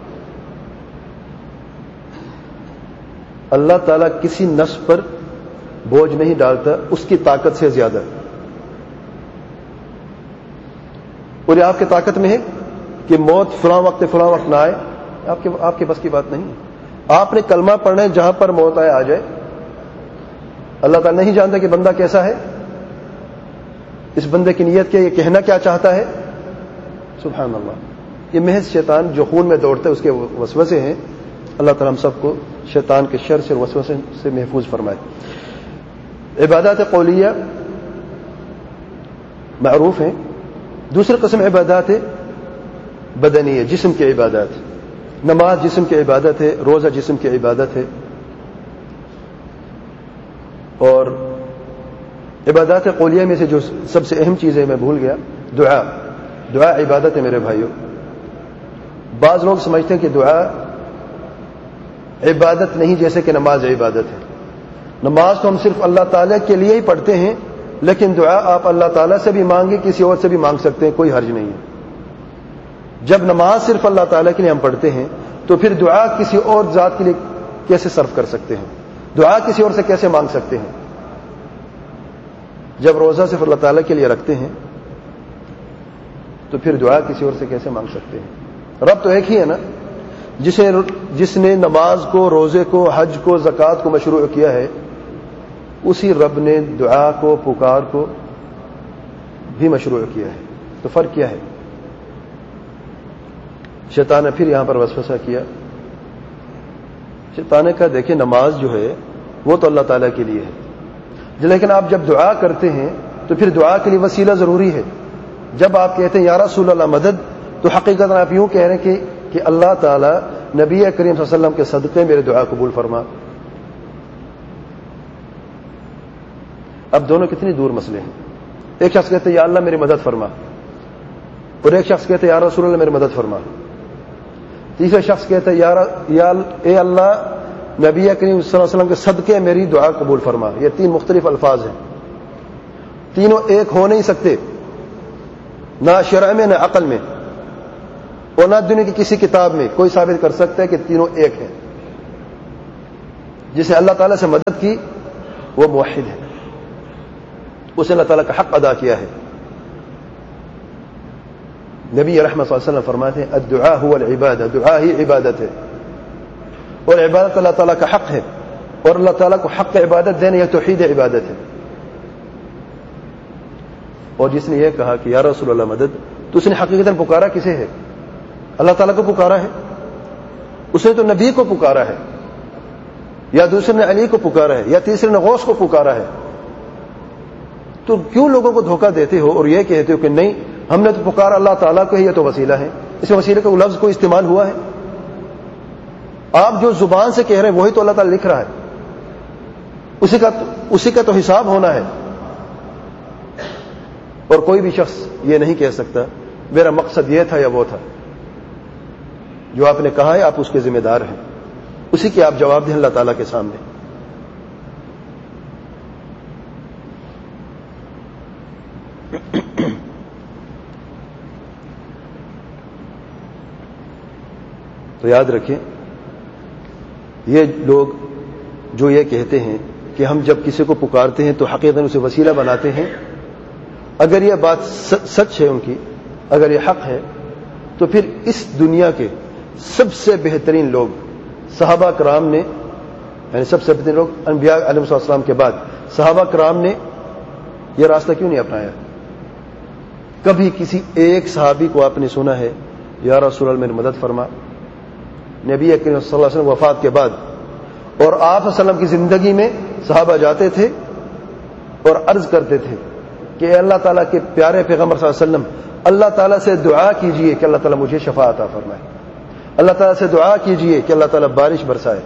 اللہ تعالیٰ کسی نفس پر بوجھ نہیں ڈالتا اس کی طاقت سے زیادہ، اور یہ آپ کی طاقت میں ہے کہ موت فلاں وقت فلاں وقت نہ آئے، آپ کے آپ کے بس کی بات نہیں ہے۔ آپ نے کلمہ پڑھنا ہے، جہاں پر موت آئے آ جائے۔ اللہ تعالیٰ نہیں جانتا کہ بندہ کیسا ہے، اس بندے کی نیت کیا، یہ کہنا کیا چاہتا ہے، سبحان اللہ۔ یہ محض شیطان جو خون میں دوڑتا ہے اس کے وسوسے ہیں۔ اللہ تعالیٰ ہم سب کو شیطان کے شر سے اور وسوسے سے محفوظ فرمائے۔ عبادات قولیہ معروف ہیں، دوسری قسم عبادات بدنی ہے، جسم کی عبادات۔ نماز جسم کی عبادت ہے، روزہ جسم کی عبادت ہے، اور عبادات قولیہ میں سے جو سب سے اہم چیز ہے میں بھول گیا، دعا۔ دعا عبادت ہے میرے بھائیوں۔ بعض لوگ سمجھتے ہیں کہ دعا عبادت نہیں، جیسے کہ نماز عبادت ہے۔ نماز تو ہم صرف اللہ تعالیٰ کے لیے ہی پڑھتے ہیں، لیکن دعا آپ اللہ تعالیٰ سے بھی مانگیں، کسی اور سے بھی مانگ سکتے ہیں، کوئی حرج نہیں ہے۔ جب نماز صرف اللہ تعالیٰ کے لیے ہم پڑھتے ہیں تو پھر دعا کسی اور ذات کے لیے کیسے صرف کر سکتے ہیں، دعا کسی اور سے کیسے مانگ سکتے ہیں؟ جب روزہ صرف اللہ تعالیٰ کے لیے رکھتے ہیں تو پھر دعا کسی اور سے کیسے مانگ سکتے ہیں؟ رب تو ایک ہی ہے نا، جسے جس نے نماز کو، روزے کو، حج کو، زکوٰۃ کو مشروع کیا ہے، اسی رب نے دعا کو، پکار کو بھی مشروع کیا ہے۔ تو فرق کیا ہے؟ شیطان نے پھر یہاں پر وسوسہ کیا۔ شیطان نے کہا دیکھیں نماز جو ہے وہ تو اللہ تعالیٰ کے لیے ہے، لیکن آپ جب دعا کرتے ہیں تو پھر دعا کے لیے وسیلہ ضروری ہے۔ جب آپ کہتے ہیں یا رسول اللہ مدد، تو حقیقت آپ یوں کہہ رہے ہیں کہ کہ اللہ تعالیٰ نبی کریم صلی اللہ علیہ وسلم کے صدقے میرے دعا قبول فرما۔ اب دونوں کتنی دور مسئلے ہیں۔ ایک شخص کہتے ہیں یا اللہ میری مدد فرما، اور ایک شخص کہتے ہیں یا رسول اللہ میری مدد فرما۔ تیسرا شخص کہتا ہے یا اے اللہ نبی کریم صلی اللہ علیہ وسلم کے صدقے میری دعا قبول فرما۔ یہ تین مختلف الفاظ ہیں، تینوں ایک ہو نہیں سکتے، نہ شرع میں، نہ عقل میں، اور نہ دنیا کی کسی کتاب میں کوئی ثابت کر سکتا ہے کہ تینوں ایک ہیں۔ جس نے اللہ تعالیٰ سے مدد کی وہ موحد ہے، اس نے اللہ تعالیٰ کا حق ادا کیا ہے. نبی رحمت صلی اللہ علیہ وسلم فرماتے ہیں الدعاء هو العبادہ، دعا ہی عبادت ہے، اور عبادت اللہ تعالیٰ کا حق ہے، اور اللہ تعالیٰ کو حق عبادت دینا یہ توحید عبادت ہے. اور جس نے یہ کہا کہ یا رسول اللہ مدد، تو اس نے حقیقتاً پکارا کسے ہے؟ اللہ تعالیٰ کو پکارا ہے. اس نے تو نبی کو پکارا ہے، یا دوسرے نے علی کو پکارا ہے، یا تیسرے نے غوث کو پکارا ہے. تو کیوں لوگوں کو دھوکہ دیتے ہو اور یہ کہتے ہو کہ نہیں ہم نے تو پکارا اللہ تعالیٰ کو ہی، یہ تو وسیلہ ہے؟ اس میں وسیلے کا لفظ کوئی استعمال ہوا ہے؟ آپ جو زبان سے کہہ رہے ہیں وہی تو اللہ تعالیٰ لکھ رہا ہے، اسی کا اسی کا تو حساب ہونا ہے. اور کوئی بھی شخص یہ نہیں کہہ سکتا میرا مقصد یہ تھا یا وہ تھا. جو آپ نے کہا ہے آپ اس کے ذمہ دار ہیں، اسی کے آپ جواب دیں اللہ تعالیٰ کے سامنے. تو یاد رکھیں یہ لوگ جو یہ کہتے ہیں کہ ہم جب کسی کو پکارتے ہیں تو حقیقتاً اسے وسیلہ بناتے ہیں، اگر یہ بات سچ ہے ان کی، اگر یہ حق ہے، تو پھر اس دنیا کے سب سے بہترین لوگ صحابہ کرام نے، یعنی سب سے بہترین لوگ انبیاء علیہ السلام کے بعد صحابہ کرام نے یہ راستہ کیوں نہیں اپنایا؟ کبھی کسی ایک صحابی کو آپ نے سنا ہے یا رسول اللہ میری مدد فرما؟ نبی کریم صلی اللہ علیہ وسلم وفات کے بعد اور آپ صلی اللہ علیہ وسلم کی زندگی میں صحابہ جاتے تھے اور عرض کرتے تھے کہ اے اللہ تعالیٰ کے پیارے پیغمبر صلی اللہ علیہ وسلم، اللہ تعالیٰ سے دعا کیجئے کہ اللہ تعالیٰ مجھے شفاء عطا فرمائے، اللہ تعالیٰ سے دعا کیجئے کہ اللہ تعالیٰ بارش برسائے.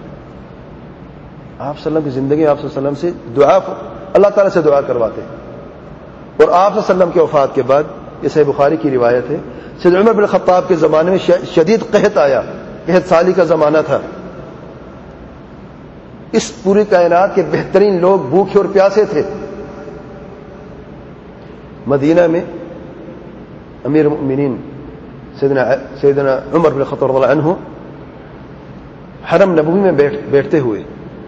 آپ صلی اللہ علیہ وسلم کی زندگی آپ صلی اللہ علیہ وسلم سے دعا، اللہ تعالیٰ سے دعا کرواتے. اور آپ صلی اللہ علیہ وسلم کے وفات کے بعد، یہ صحیح بخاری کی روایت ہے، سید عمر بن خطاب کے زمانے میں شدید قحط آیا، قحط سالی کا زمانہ تھا. اس پوری کائنات کے بہترین لوگ بھوکے اور پیاسے تھے. مدینہ میں امیر المؤمنین سیدنا سیدنا عمر بن خطاب رضی اللہ عنہ حرم نبوی میں بیٹھ بیٹھتے ہوئے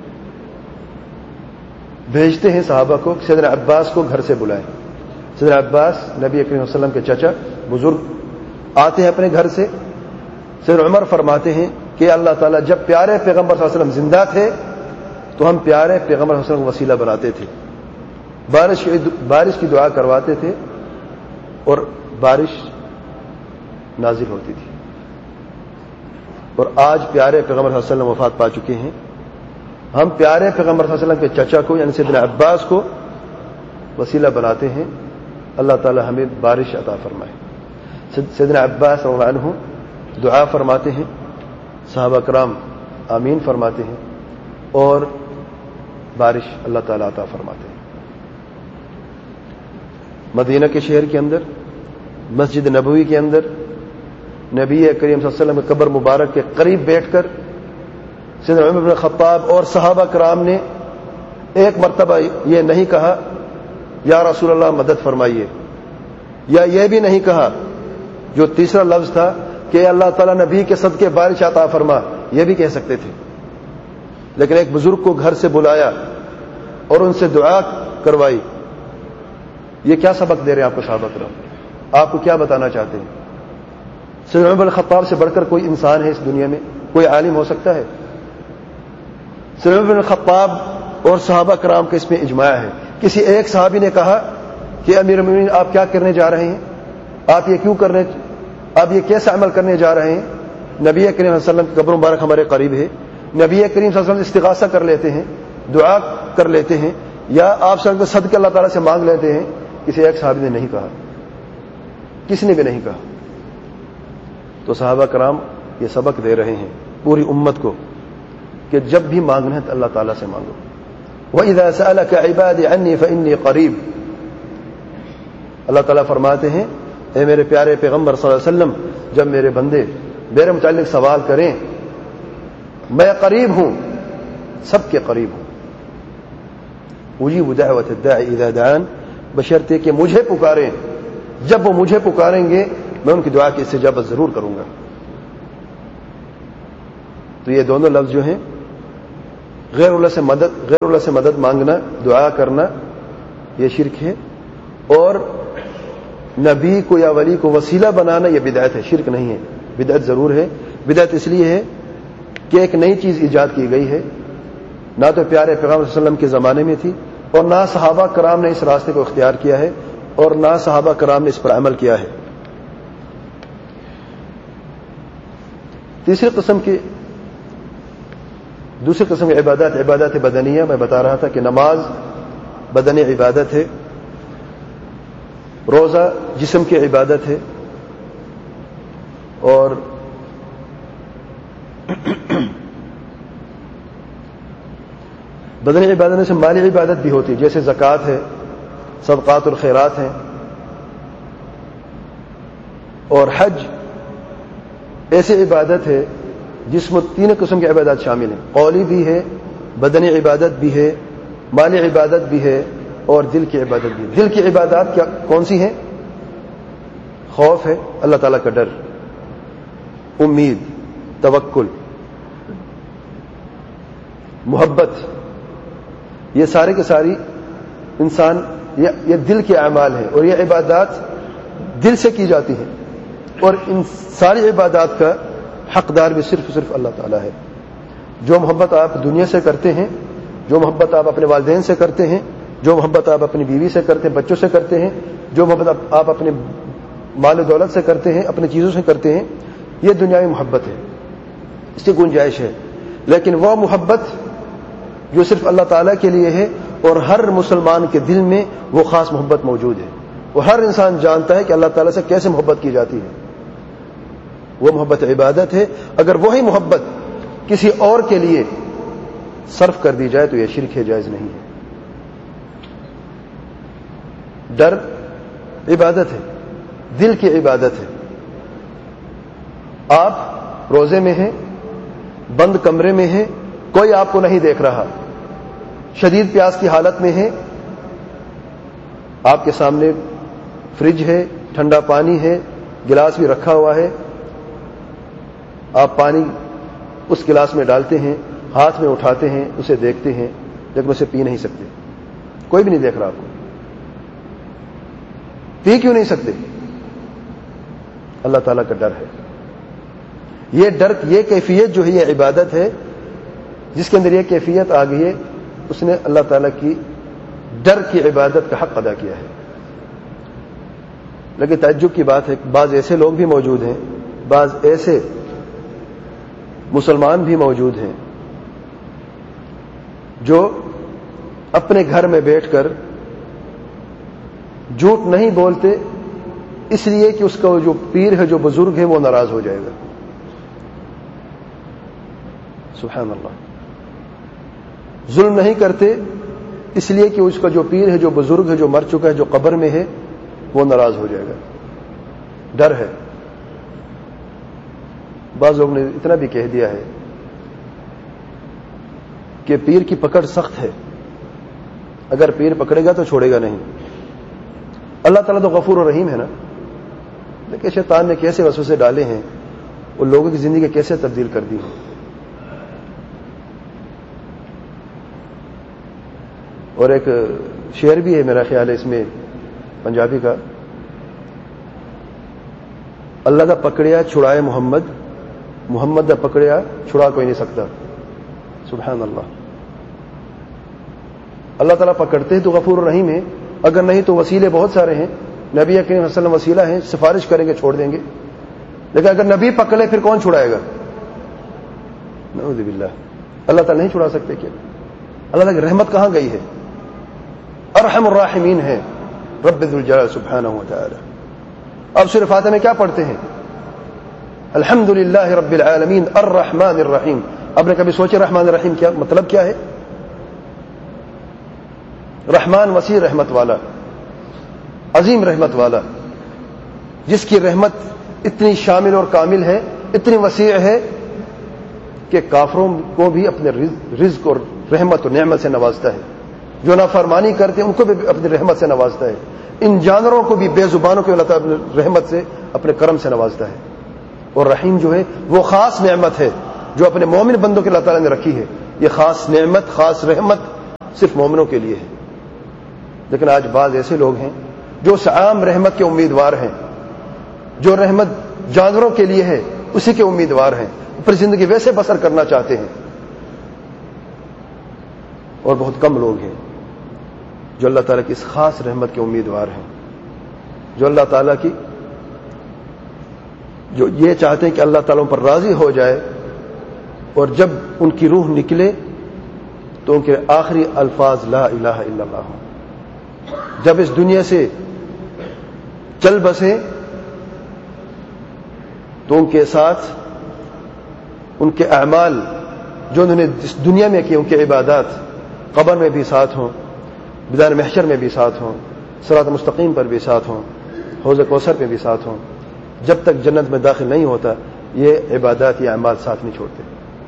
بھیجتے ہیں صحابہ کو سیدنا عباس کو گھر سے بلائیں. سیدنا عباس نبی کریم صلی اللہ علیہ وسلم کے چچا بزرگ آتے ہیں اپنے گھر سے. سیدنا عمر فرماتے ہیں کہ اللہ تعالیٰ جب پیارے پیغمبر صلی اللہ علیہ وسلم زندہ تھے تو ہم پیارے پیغمبر صلی اللہ علیہ وسلم کو وسیلہ بناتے تھے، بارش بارش کی دعا کرواتے تھے اور بارش نازل ہوتی تھی. اور آج پیارے پیغمبر صلی اللہ علیہ وسلم وفات پا چکے ہیں، ہم پیارے پیغمبر صلی اللہ علیہ وسلم کے چچا کو یعنی سیدنا عباس کو وسیلہ بناتے ہیں اللہ تعالی ہمیں بارش عطا فرمائے. سیدنا عباس رضی اللہ عنہ دعا فرماتے ہیں، صحابہ کرام آمین فرماتے ہیں اور بارش اللہ تعالی عطا فرماتے ہیں. مدینہ کے شہر کے اندر مسجد نبوی کے اندر نبی کریم صلی اللہ علیہ وسلم کے قبر مبارک کے قریب بیٹھ کر سیدنا عمر بن خطاب اور صحابہ کرام نے ایک مرتبہ یہ نہیں کہا یا رسول اللہ مدد فرمائیے، یا یہ بھی نہیں کہا جو تیسرا لفظ تھا کہ اللہ تعالیٰ نبی کے صدقے بارش عطا فرما، یہ بھی کہہ سکتے تھے. لیکن ایک بزرگ کو گھر سے بلایا اور ان سے دعا کروائی. یہ کیا سبق دے رہے ہیں آپ کو صحابہ کرام؟ آپ کو کیا بتانا چاہتے ہیں؟ سیدنا عمر بن خطاب سے بڑھ کر کوئی انسان ہے اس دنیا میں؟ کوئی عالم ہو سکتا ہے؟ سیدنا عمر بن خطاب اور صحابہ کرام کا اس میں اجماع ہے. کسی ایک صحابی نے کہا کہ امیر المومنین آپ کیا کرنے جا رہے ہیں؟ آپ یہ کیوں کرنے آپ یہ کیسا عمل کرنے جا رہے ہیں؟ نبی کریم صلی اللہ علیہ وسلم کی قبر مبارک ہمارے قریب ہے، نبی کریم صلی اللہ علیہ وسلم استغاثہ کر لیتے ہیں، دعا کر لیتے ہیں، یا آپ صلی اللہ علیہ وسلم صدقہ اللہ تعالیٰ سے مانگ لیتے ہیں. کسی ایک صحابی نے نہیں کہا، کسی نے بھی نہیں کہا. تو صحابہ کرام یہ سبق دے رہے ہیں پوری امت کو کہ جب بھی مانگنا ہے تو اللہ تعالیٰ سے مانگو. وَإِذَا سَأَلَكَ عِبَادِي عَنِّي فَإِنِّي قَرِيبٌ. اللہ تعالیٰ فرماتے ہیں اے میرے پیارے پیغمبر صلی اللہ علیہ وسلم، جب میرے بندے میرے متعلق سوال کریں میں قریب ہوں، سب کے قریب ہوں. اجیب دعوت الداعی اذا دعان، بشرطے کہ مجھے پکاریں، جب وہ مجھے پکاریں گے میں ان کی دعا کی استجابت ضرور کروں گا. تو یہ دونوں لفظ جو ہیں غیر اللہ سے مدد غیر اللہ سے مدد مانگنا، دعا کرنا، یہ شرک ہے. اور نبی کو یا ولی کو وسیلہ بنانا یہ بدعت ہے، شرک نہیں ہے. بدعت ضرور ہے. بدعت اس لیے ہے کہ ایک نئی چیز ایجاد کی گئی ہے، نہ تو پیارے پیغمبر صلی اللہ علیہ وسلم کے زمانے میں تھی، اور نہ صحابہ کرام نے اس راستے کو اختیار کیا ہے، اور نہ صحابہ کرام نے اس پر عمل کیا ہے. تیسری قسم کی دوسری قسم کی عبادات عبادات بدنیہ. میں بتا رہا تھا کہ نماز بدنی عبادت ہے، روزہ جسم کی عبادت ہے، اور بدنی عبادت سے مالی عبادت بھی ہوتی ہے، جیسے زکوٰۃ ہے، صدقات اور خیرات ہیں. اور حج ایسی عبادت ہے جس میں تین قسم کی عبادات شامل ہیں، قولی بھی ہے، بدنی عبادت بھی ہے، مالی عبادت بھی ہے، اور دل کی عبادت بھی ہے. دل کی عبادات کیا کون سی ہیں؟ خوف ہے، اللہ تعالیٰ کا ڈر، امید، توکل، محبت. یہ سارے کے ساری انسان یہ دل کے اعمال ہیں، اور یہ عبادات دل سے کی جاتی ہیں. اور ان ساری عبادات کا حقدار بھی صرف صرف اللہ تعالیٰ ہے. جو محبت آپ دنیا سے کرتے ہیں، جو محبت آپ اپنے والدین سے کرتے ہیں، جو محبت آپ اپنی بیوی سے کرتے ہیں، بچوں سے کرتے ہیں، جو محبت آپ اپنے مال و دولت سے کرتے ہیں، اپنی چیزوں سے کرتے ہیں، یہ دنیاوی محبت ہے، اس کی گنجائش ہے. لیکن وہ محبت جو صرف اللہ تعالیٰ کے لیے ہے، اور ہر مسلمان کے دل میں وہ خاص محبت موجود ہے. وہ ہر انسان جانتا ہے کہ اللہ تعالیٰ سے کیسے محبت کی جاتی ہے. وہ محبت عبادت ہے. اگر وہی محبت کسی اور کے لیے صرف کر دی جائے تو یہ شرک ہے، جائز نہیں ہے. ڈر عبادت ہے، دل کی عبادت ہے. آپ روزے میں ہیں، بند کمرے میں ہیں، کوئی آپ کو نہیں دیکھ رہا، شدید پیاس کی حالت میں ہیں، آپ کے سامنے فریج ہے، ٹھنڈا پانی ہے، گلاس بھی رکھا ہوا ہے، آپ پانی اس گلاس میں ڈالتے ہیں، ہاتھ میں اٹھاتے ہیں، اسے دیکھتے ہیں، لیکن اسے پی نہیں سکتے. کوئی بھی نہیں دیکھ رہا آپ کو، پی کیوں نہیں سکتے؟ اللہ تعالیٰ کا ڈر ہے. یہ ڈر، یہ کیفیت جو ہے یہ عبادت ہے. جس کے اندر یہ کیفیت آ گئی ہے اس نے اللہ تعالیٰ کی ڈر کی عبادت کا حق ادا کیا ہے. لیکن تعجب کی بات ہے، بعض ایسے لوگ بھی موجود ہیں، بعض ایسے مسلمان بھی موجود ہیں جو اپنے گھر میں بیٹھ کر جھوٹ نہیں بولتے، اس لیے کہ اس کا جو پیر ہے، جو بزرگ ہے، وہ ناراض ہو جائے گا. سبحان اللہ. ظلم نہیں کرتے اس لیے کہ اس کا جو پیر ہے، جو بزرگ ہے، جو مر چکا ہے، جو قبر میں ہے، وہ ناراض ہو جائے گا. ڈر ہے. بعض لوگوں نے اتنا بھی کہہ دیا ہے کہ پیر کی پکڑ سخت ہے، اگر پیر پکڑے گا تو چھوڑے گا نہیں. اللہ تعالیٰ تو غفور و رحیم ہے نا، لیکن شیطان نے کیسے وسوسے ڈالے ہیں، اور لوگوں کی زندگی کیسے تبدیل کر دی ہے. اور ایک شعر بھی ہے میرا خیال ہے اس میں پنجابی کا، اللہ دا پکڑیا چھڑائے محمد، محمد دا پکڑیا چھڑا کوئی نہیں سکتا. سبحان اللہ. اللہ تعالیٰ پکڑتے ہیں تو غفور الرحیم ہے، اگر نہیں تو وسیلے بہت سارے ہیں. نبی کریم صلی اللہ علیہ وسلم وسیلہ ہیں، سفارش کریں گے چھوڑ دیں گے. لیکن اگر نبی پکڑے پھر کون چھڑائے گا؟ نعوذ باللہ. اللہ تعالیٰ نہیں چھڑا سکتے کیا؟ اللہ تعالیٰ کی رحمت کہاں گئی ہے؟ ارحم الراحمین ہے رب ذو الجلال سبحانہ و تعالی. اب سورہ فاتحہ میں کیا پڑھتے ہیں؟ الحمد للہ رب العالمین الرحمن الرحیم. آپ نے کبھی سوچے رحمان الرحیم کیا مطلب کیا ہے؟ رحمان وسیع رحمت والا، عظیم رحمت والا، جس کی رحمت اتنی شامل اور کامل ہے، اتنی وسیع ہے کہ کافروں کو بھی اپنے رزق اور رحمت اور نعمت سے نوازتا ہے. جو نافرمانی کرتے ہیں ان کو بھی اپنی رحمت سے نوازتا ہے. ان جانوروں کو بھی، بے زبانوں کو اللہ تعالیٰ اپنے رحمت سے، اپنے کرم سے نوازتا ہے. اور رحیم جو ہے وہ خاص نعمت ہے جو اپنے مومن بندوں کے اللہ تعالیٰ نے رکھی ہے. یہ خاص نعمت، خاص رحمت صرف مومنوں کے لیے ہے. لیکن آج بعض ایسے لوگ ہیں جو اس عام رحمت کے امیدوار ہیں، جو رحمت جانوروں کے لیے ہے اسی کے امیدوار ہیں، پھر زندگی ویسے بسر کرنا چاہتے ہیں. اور بہت کم لوگ ہیں جو اللہ تعالیٰ کی اس خاص رحمت کے امیدوار ہیں، جو اللہ تعالیٰ کی جو یہ چاہتے ہیں کہ اللہ تعالیٰ پر راضی ہو جائے، اور جب ان کی روح نکلے تو ان کے آخری الفاظ لا الہ الا اللہ ہوں. جب اس دنیا سے چل بسیں تو ان کے ساتھ ان کے اعمال جو انہوں نے اس دنیا میں کیے، ان کے عبادات قبر میں بھی ساتھ ہوں، میدان محشر میں بھی ساتھ ہوں، صراط مستقیم پر بھی ساتھ ہوں، حوض کوثر پہ بھی ساتھ ہوں. جب تک جنت میں داخل نہیں ہوتا یہ عبادات، یہ اعمال ساتھ نہیں چھوڑتے.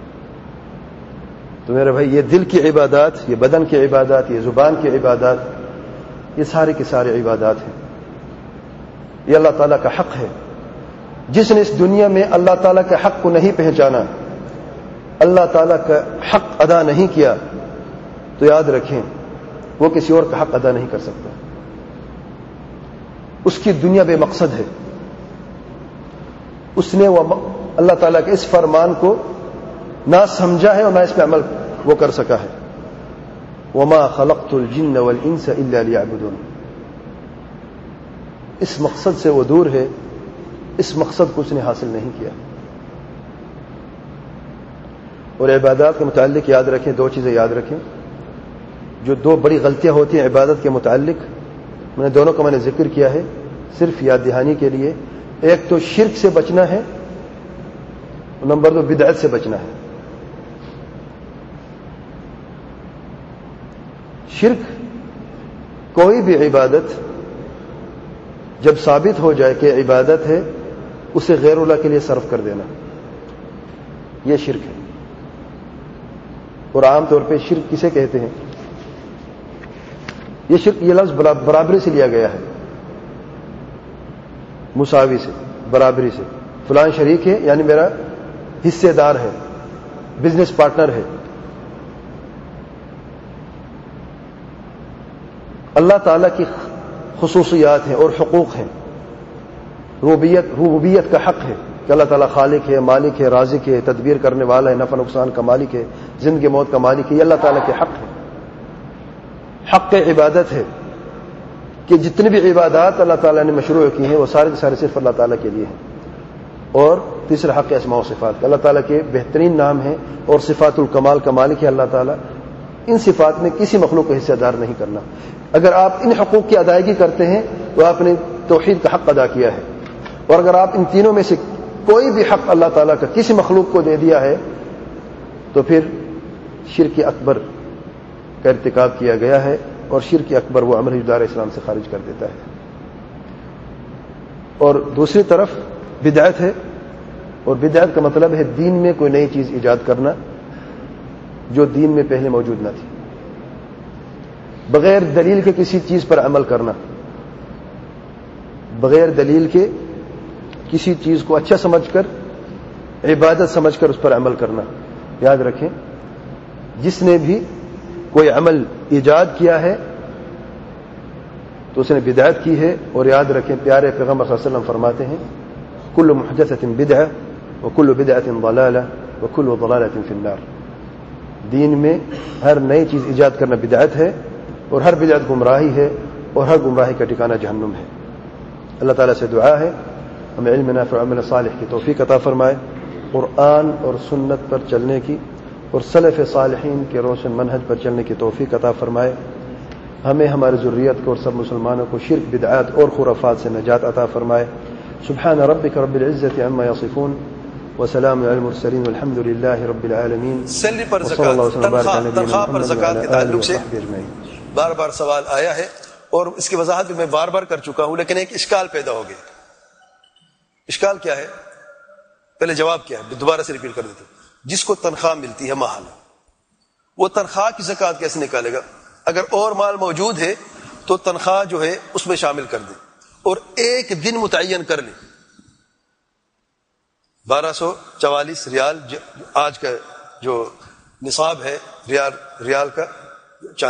تو میرے بھائی، یہ دل کی عبادات، یہ بدن کی عبادات، یہ زبان کی عبادات، یہ سارے کی سارے عبادات ہیں. یہ اللہ تعالیٰ کا حق ہے. جس نے اس دنیا میں اللہ تعالیٰ کے حق کو نہیں پہچانا، اللہ تعالیٰ کا حق ادا نہیں کیا، تو یاد رکھیں وہ کسی اور کا حق ادا نہیں کر سکتا. اس کی دنیا بے مقصد ہے. اس نے وہ اللہ تعالیٰ کے اس فرمان کو نہ سمجھا ہے اور نہ اس پہ عمل وہ کر سکا ہے. وما خلقت الجن والانس الا ليعبدون. اس مقصد سے وہ دور ہے، اس مقصد کو اس نے حاصل نہیں کیا. اور عبادات کے متعلق یاد رکھیں، دو چیزیں یاد رکھیں جو دو بڑی غلطیاں ہوتی ہیں عبادت کے متعلق. میں نے دونوں کا میں نے ذکر کیا ہے صرف یاد دہانی کے لیے. ایک تو شرک سے بچنا ہے، نمبر دو بدعت سے بچنا ہے. شرک، کوئی بھی عبادت جب ثابت ہو جائے کہ عبادت ہے، اسے غیر اللہ کے لیے صرف کر دینا، یہ شرک ہے. اور عام طور پہ شرک کسے کہتے ہیں؟ یہ شرک، یہ لفظ برابری سے لیا گیا ہے، مساوی سے، برابری سے. فلان شریک ہے یعنی میرا حصے دار ہے، بزنس پارٹنر ہے. اللہ تعالیٰ کی خصوصیات ہیں اور حقوق ہیں. ربوبیت ربوبیت کا حق ہے کہ اللہ تعالیٰ خالق ہے، مالک ہے، رازق ہے، تدبیر کرنے والا ہے، نفع نقصان کا مالک ہے، زندگی موت کا مالک ہے. یہ اللہ تعالیٰ کے حق ہے. حق عبادت ہے کہ جتنی بھی عبادات اللہ تعالیٰ نے مشروع کی ہیں وہ سارے سارے صرف اللہ تعالیٰ کے لیے ہیں. اور تیسرا حق اسماء و صفات، اللہ تعالیٰ کے بہترین نام ہیں اور صفات الکمال کا مالک ہے اللہ تعالیٰ. ان صفات میں کسی مخلوق کو حصہ دار نہیں کرنا. اگر آپ ان حقوق کی ادائیگی کرتے ہیں تو آپ نے توحید کا حق ادا کیا ہے. اور اگر آپ ان تینوں میں سے کوئی بھی حق اللہ تعالیٰ کا کسی مخلوق کو دے دیا ہے تو پھر شرک اکبر کا ارتکاب کیا گیا ہے. اور شرک اکبر وہ عمل دار اسلام سے خارج کر دیتا ہے. اور دوسری طرف بدعت ہے، اور بدعت کا مطلب ہے دین میں کوئی نئی چیز ایجاد کرنا جو دین میں پہلے موجود نہ تھی، بغیر دلیل کے کسی چیز پر عمل کرنا، بغیر دلیل کے کسی چیز کو اچھا سمجھ کر، عبادت سمجھ کر اس پر عمل کرنا. یاد رکھیں جس نے بھی کوئی عمل ایجاد کیا ہے تو اس نے بدعت کی ہے. اور یاد رکھیں پیارے پیغمبر صلی اللہ علیہ وسلم فرماتے ہیں کل محدثۃ بدعہ وکل بدعۃ ضلالہ وکل ضلالۃ فی النار. دین میں ہر نئی چیز ایجاد کرنا بدعت ہے، اور ہر بدعت گمراہی ہے، اور ہر گمراہی کا ٹھکانہ جہنم ہے. اللہ تعالیٰ سے دعا ہے ہمیں علم نافع و عمل صالح کی توفیق عطا فرمائے، قرآن اور سنت پر چلنے کی اور سلف صالحین کے روشن منہج پر چلنے کی توفیق عطا فرمائے. ہمیں ہماری ذریت کو اور سب مسلمانوں کو شرک، بدعات اور خرافات سے نجات عطا فرمائے. سبحان ربک رب العزت عما یصفون وسلام علی المرسلین والحمد للہ رب العالمین. سیلری پر زکات، تنخواہ تنخواہ پر زکات کے تعلق سے بار بار سوال آیا ہے اور اس کی وضاحت بھی میں بار بار کر چکا ہوں، لیکن ایک اشکال پیدا ہو گیا. اشکال کیا ہے؟ پہلے جواب کیا ہے، دوبارہ سے ریپیٹ کر دیتے. جس کو تنخواہ ملتی ہے ماہانہ، وہ تنخواہ کی زکات کیسے نکالے گا؟ اگر اور مال موجود ہے تو تنخواہ جو ہے اس میں شامل کر دے اور ایک دن متعین کر لے. بارہ سو چوالیس ریال آج کا جو نصاب ہے ریال ریال کا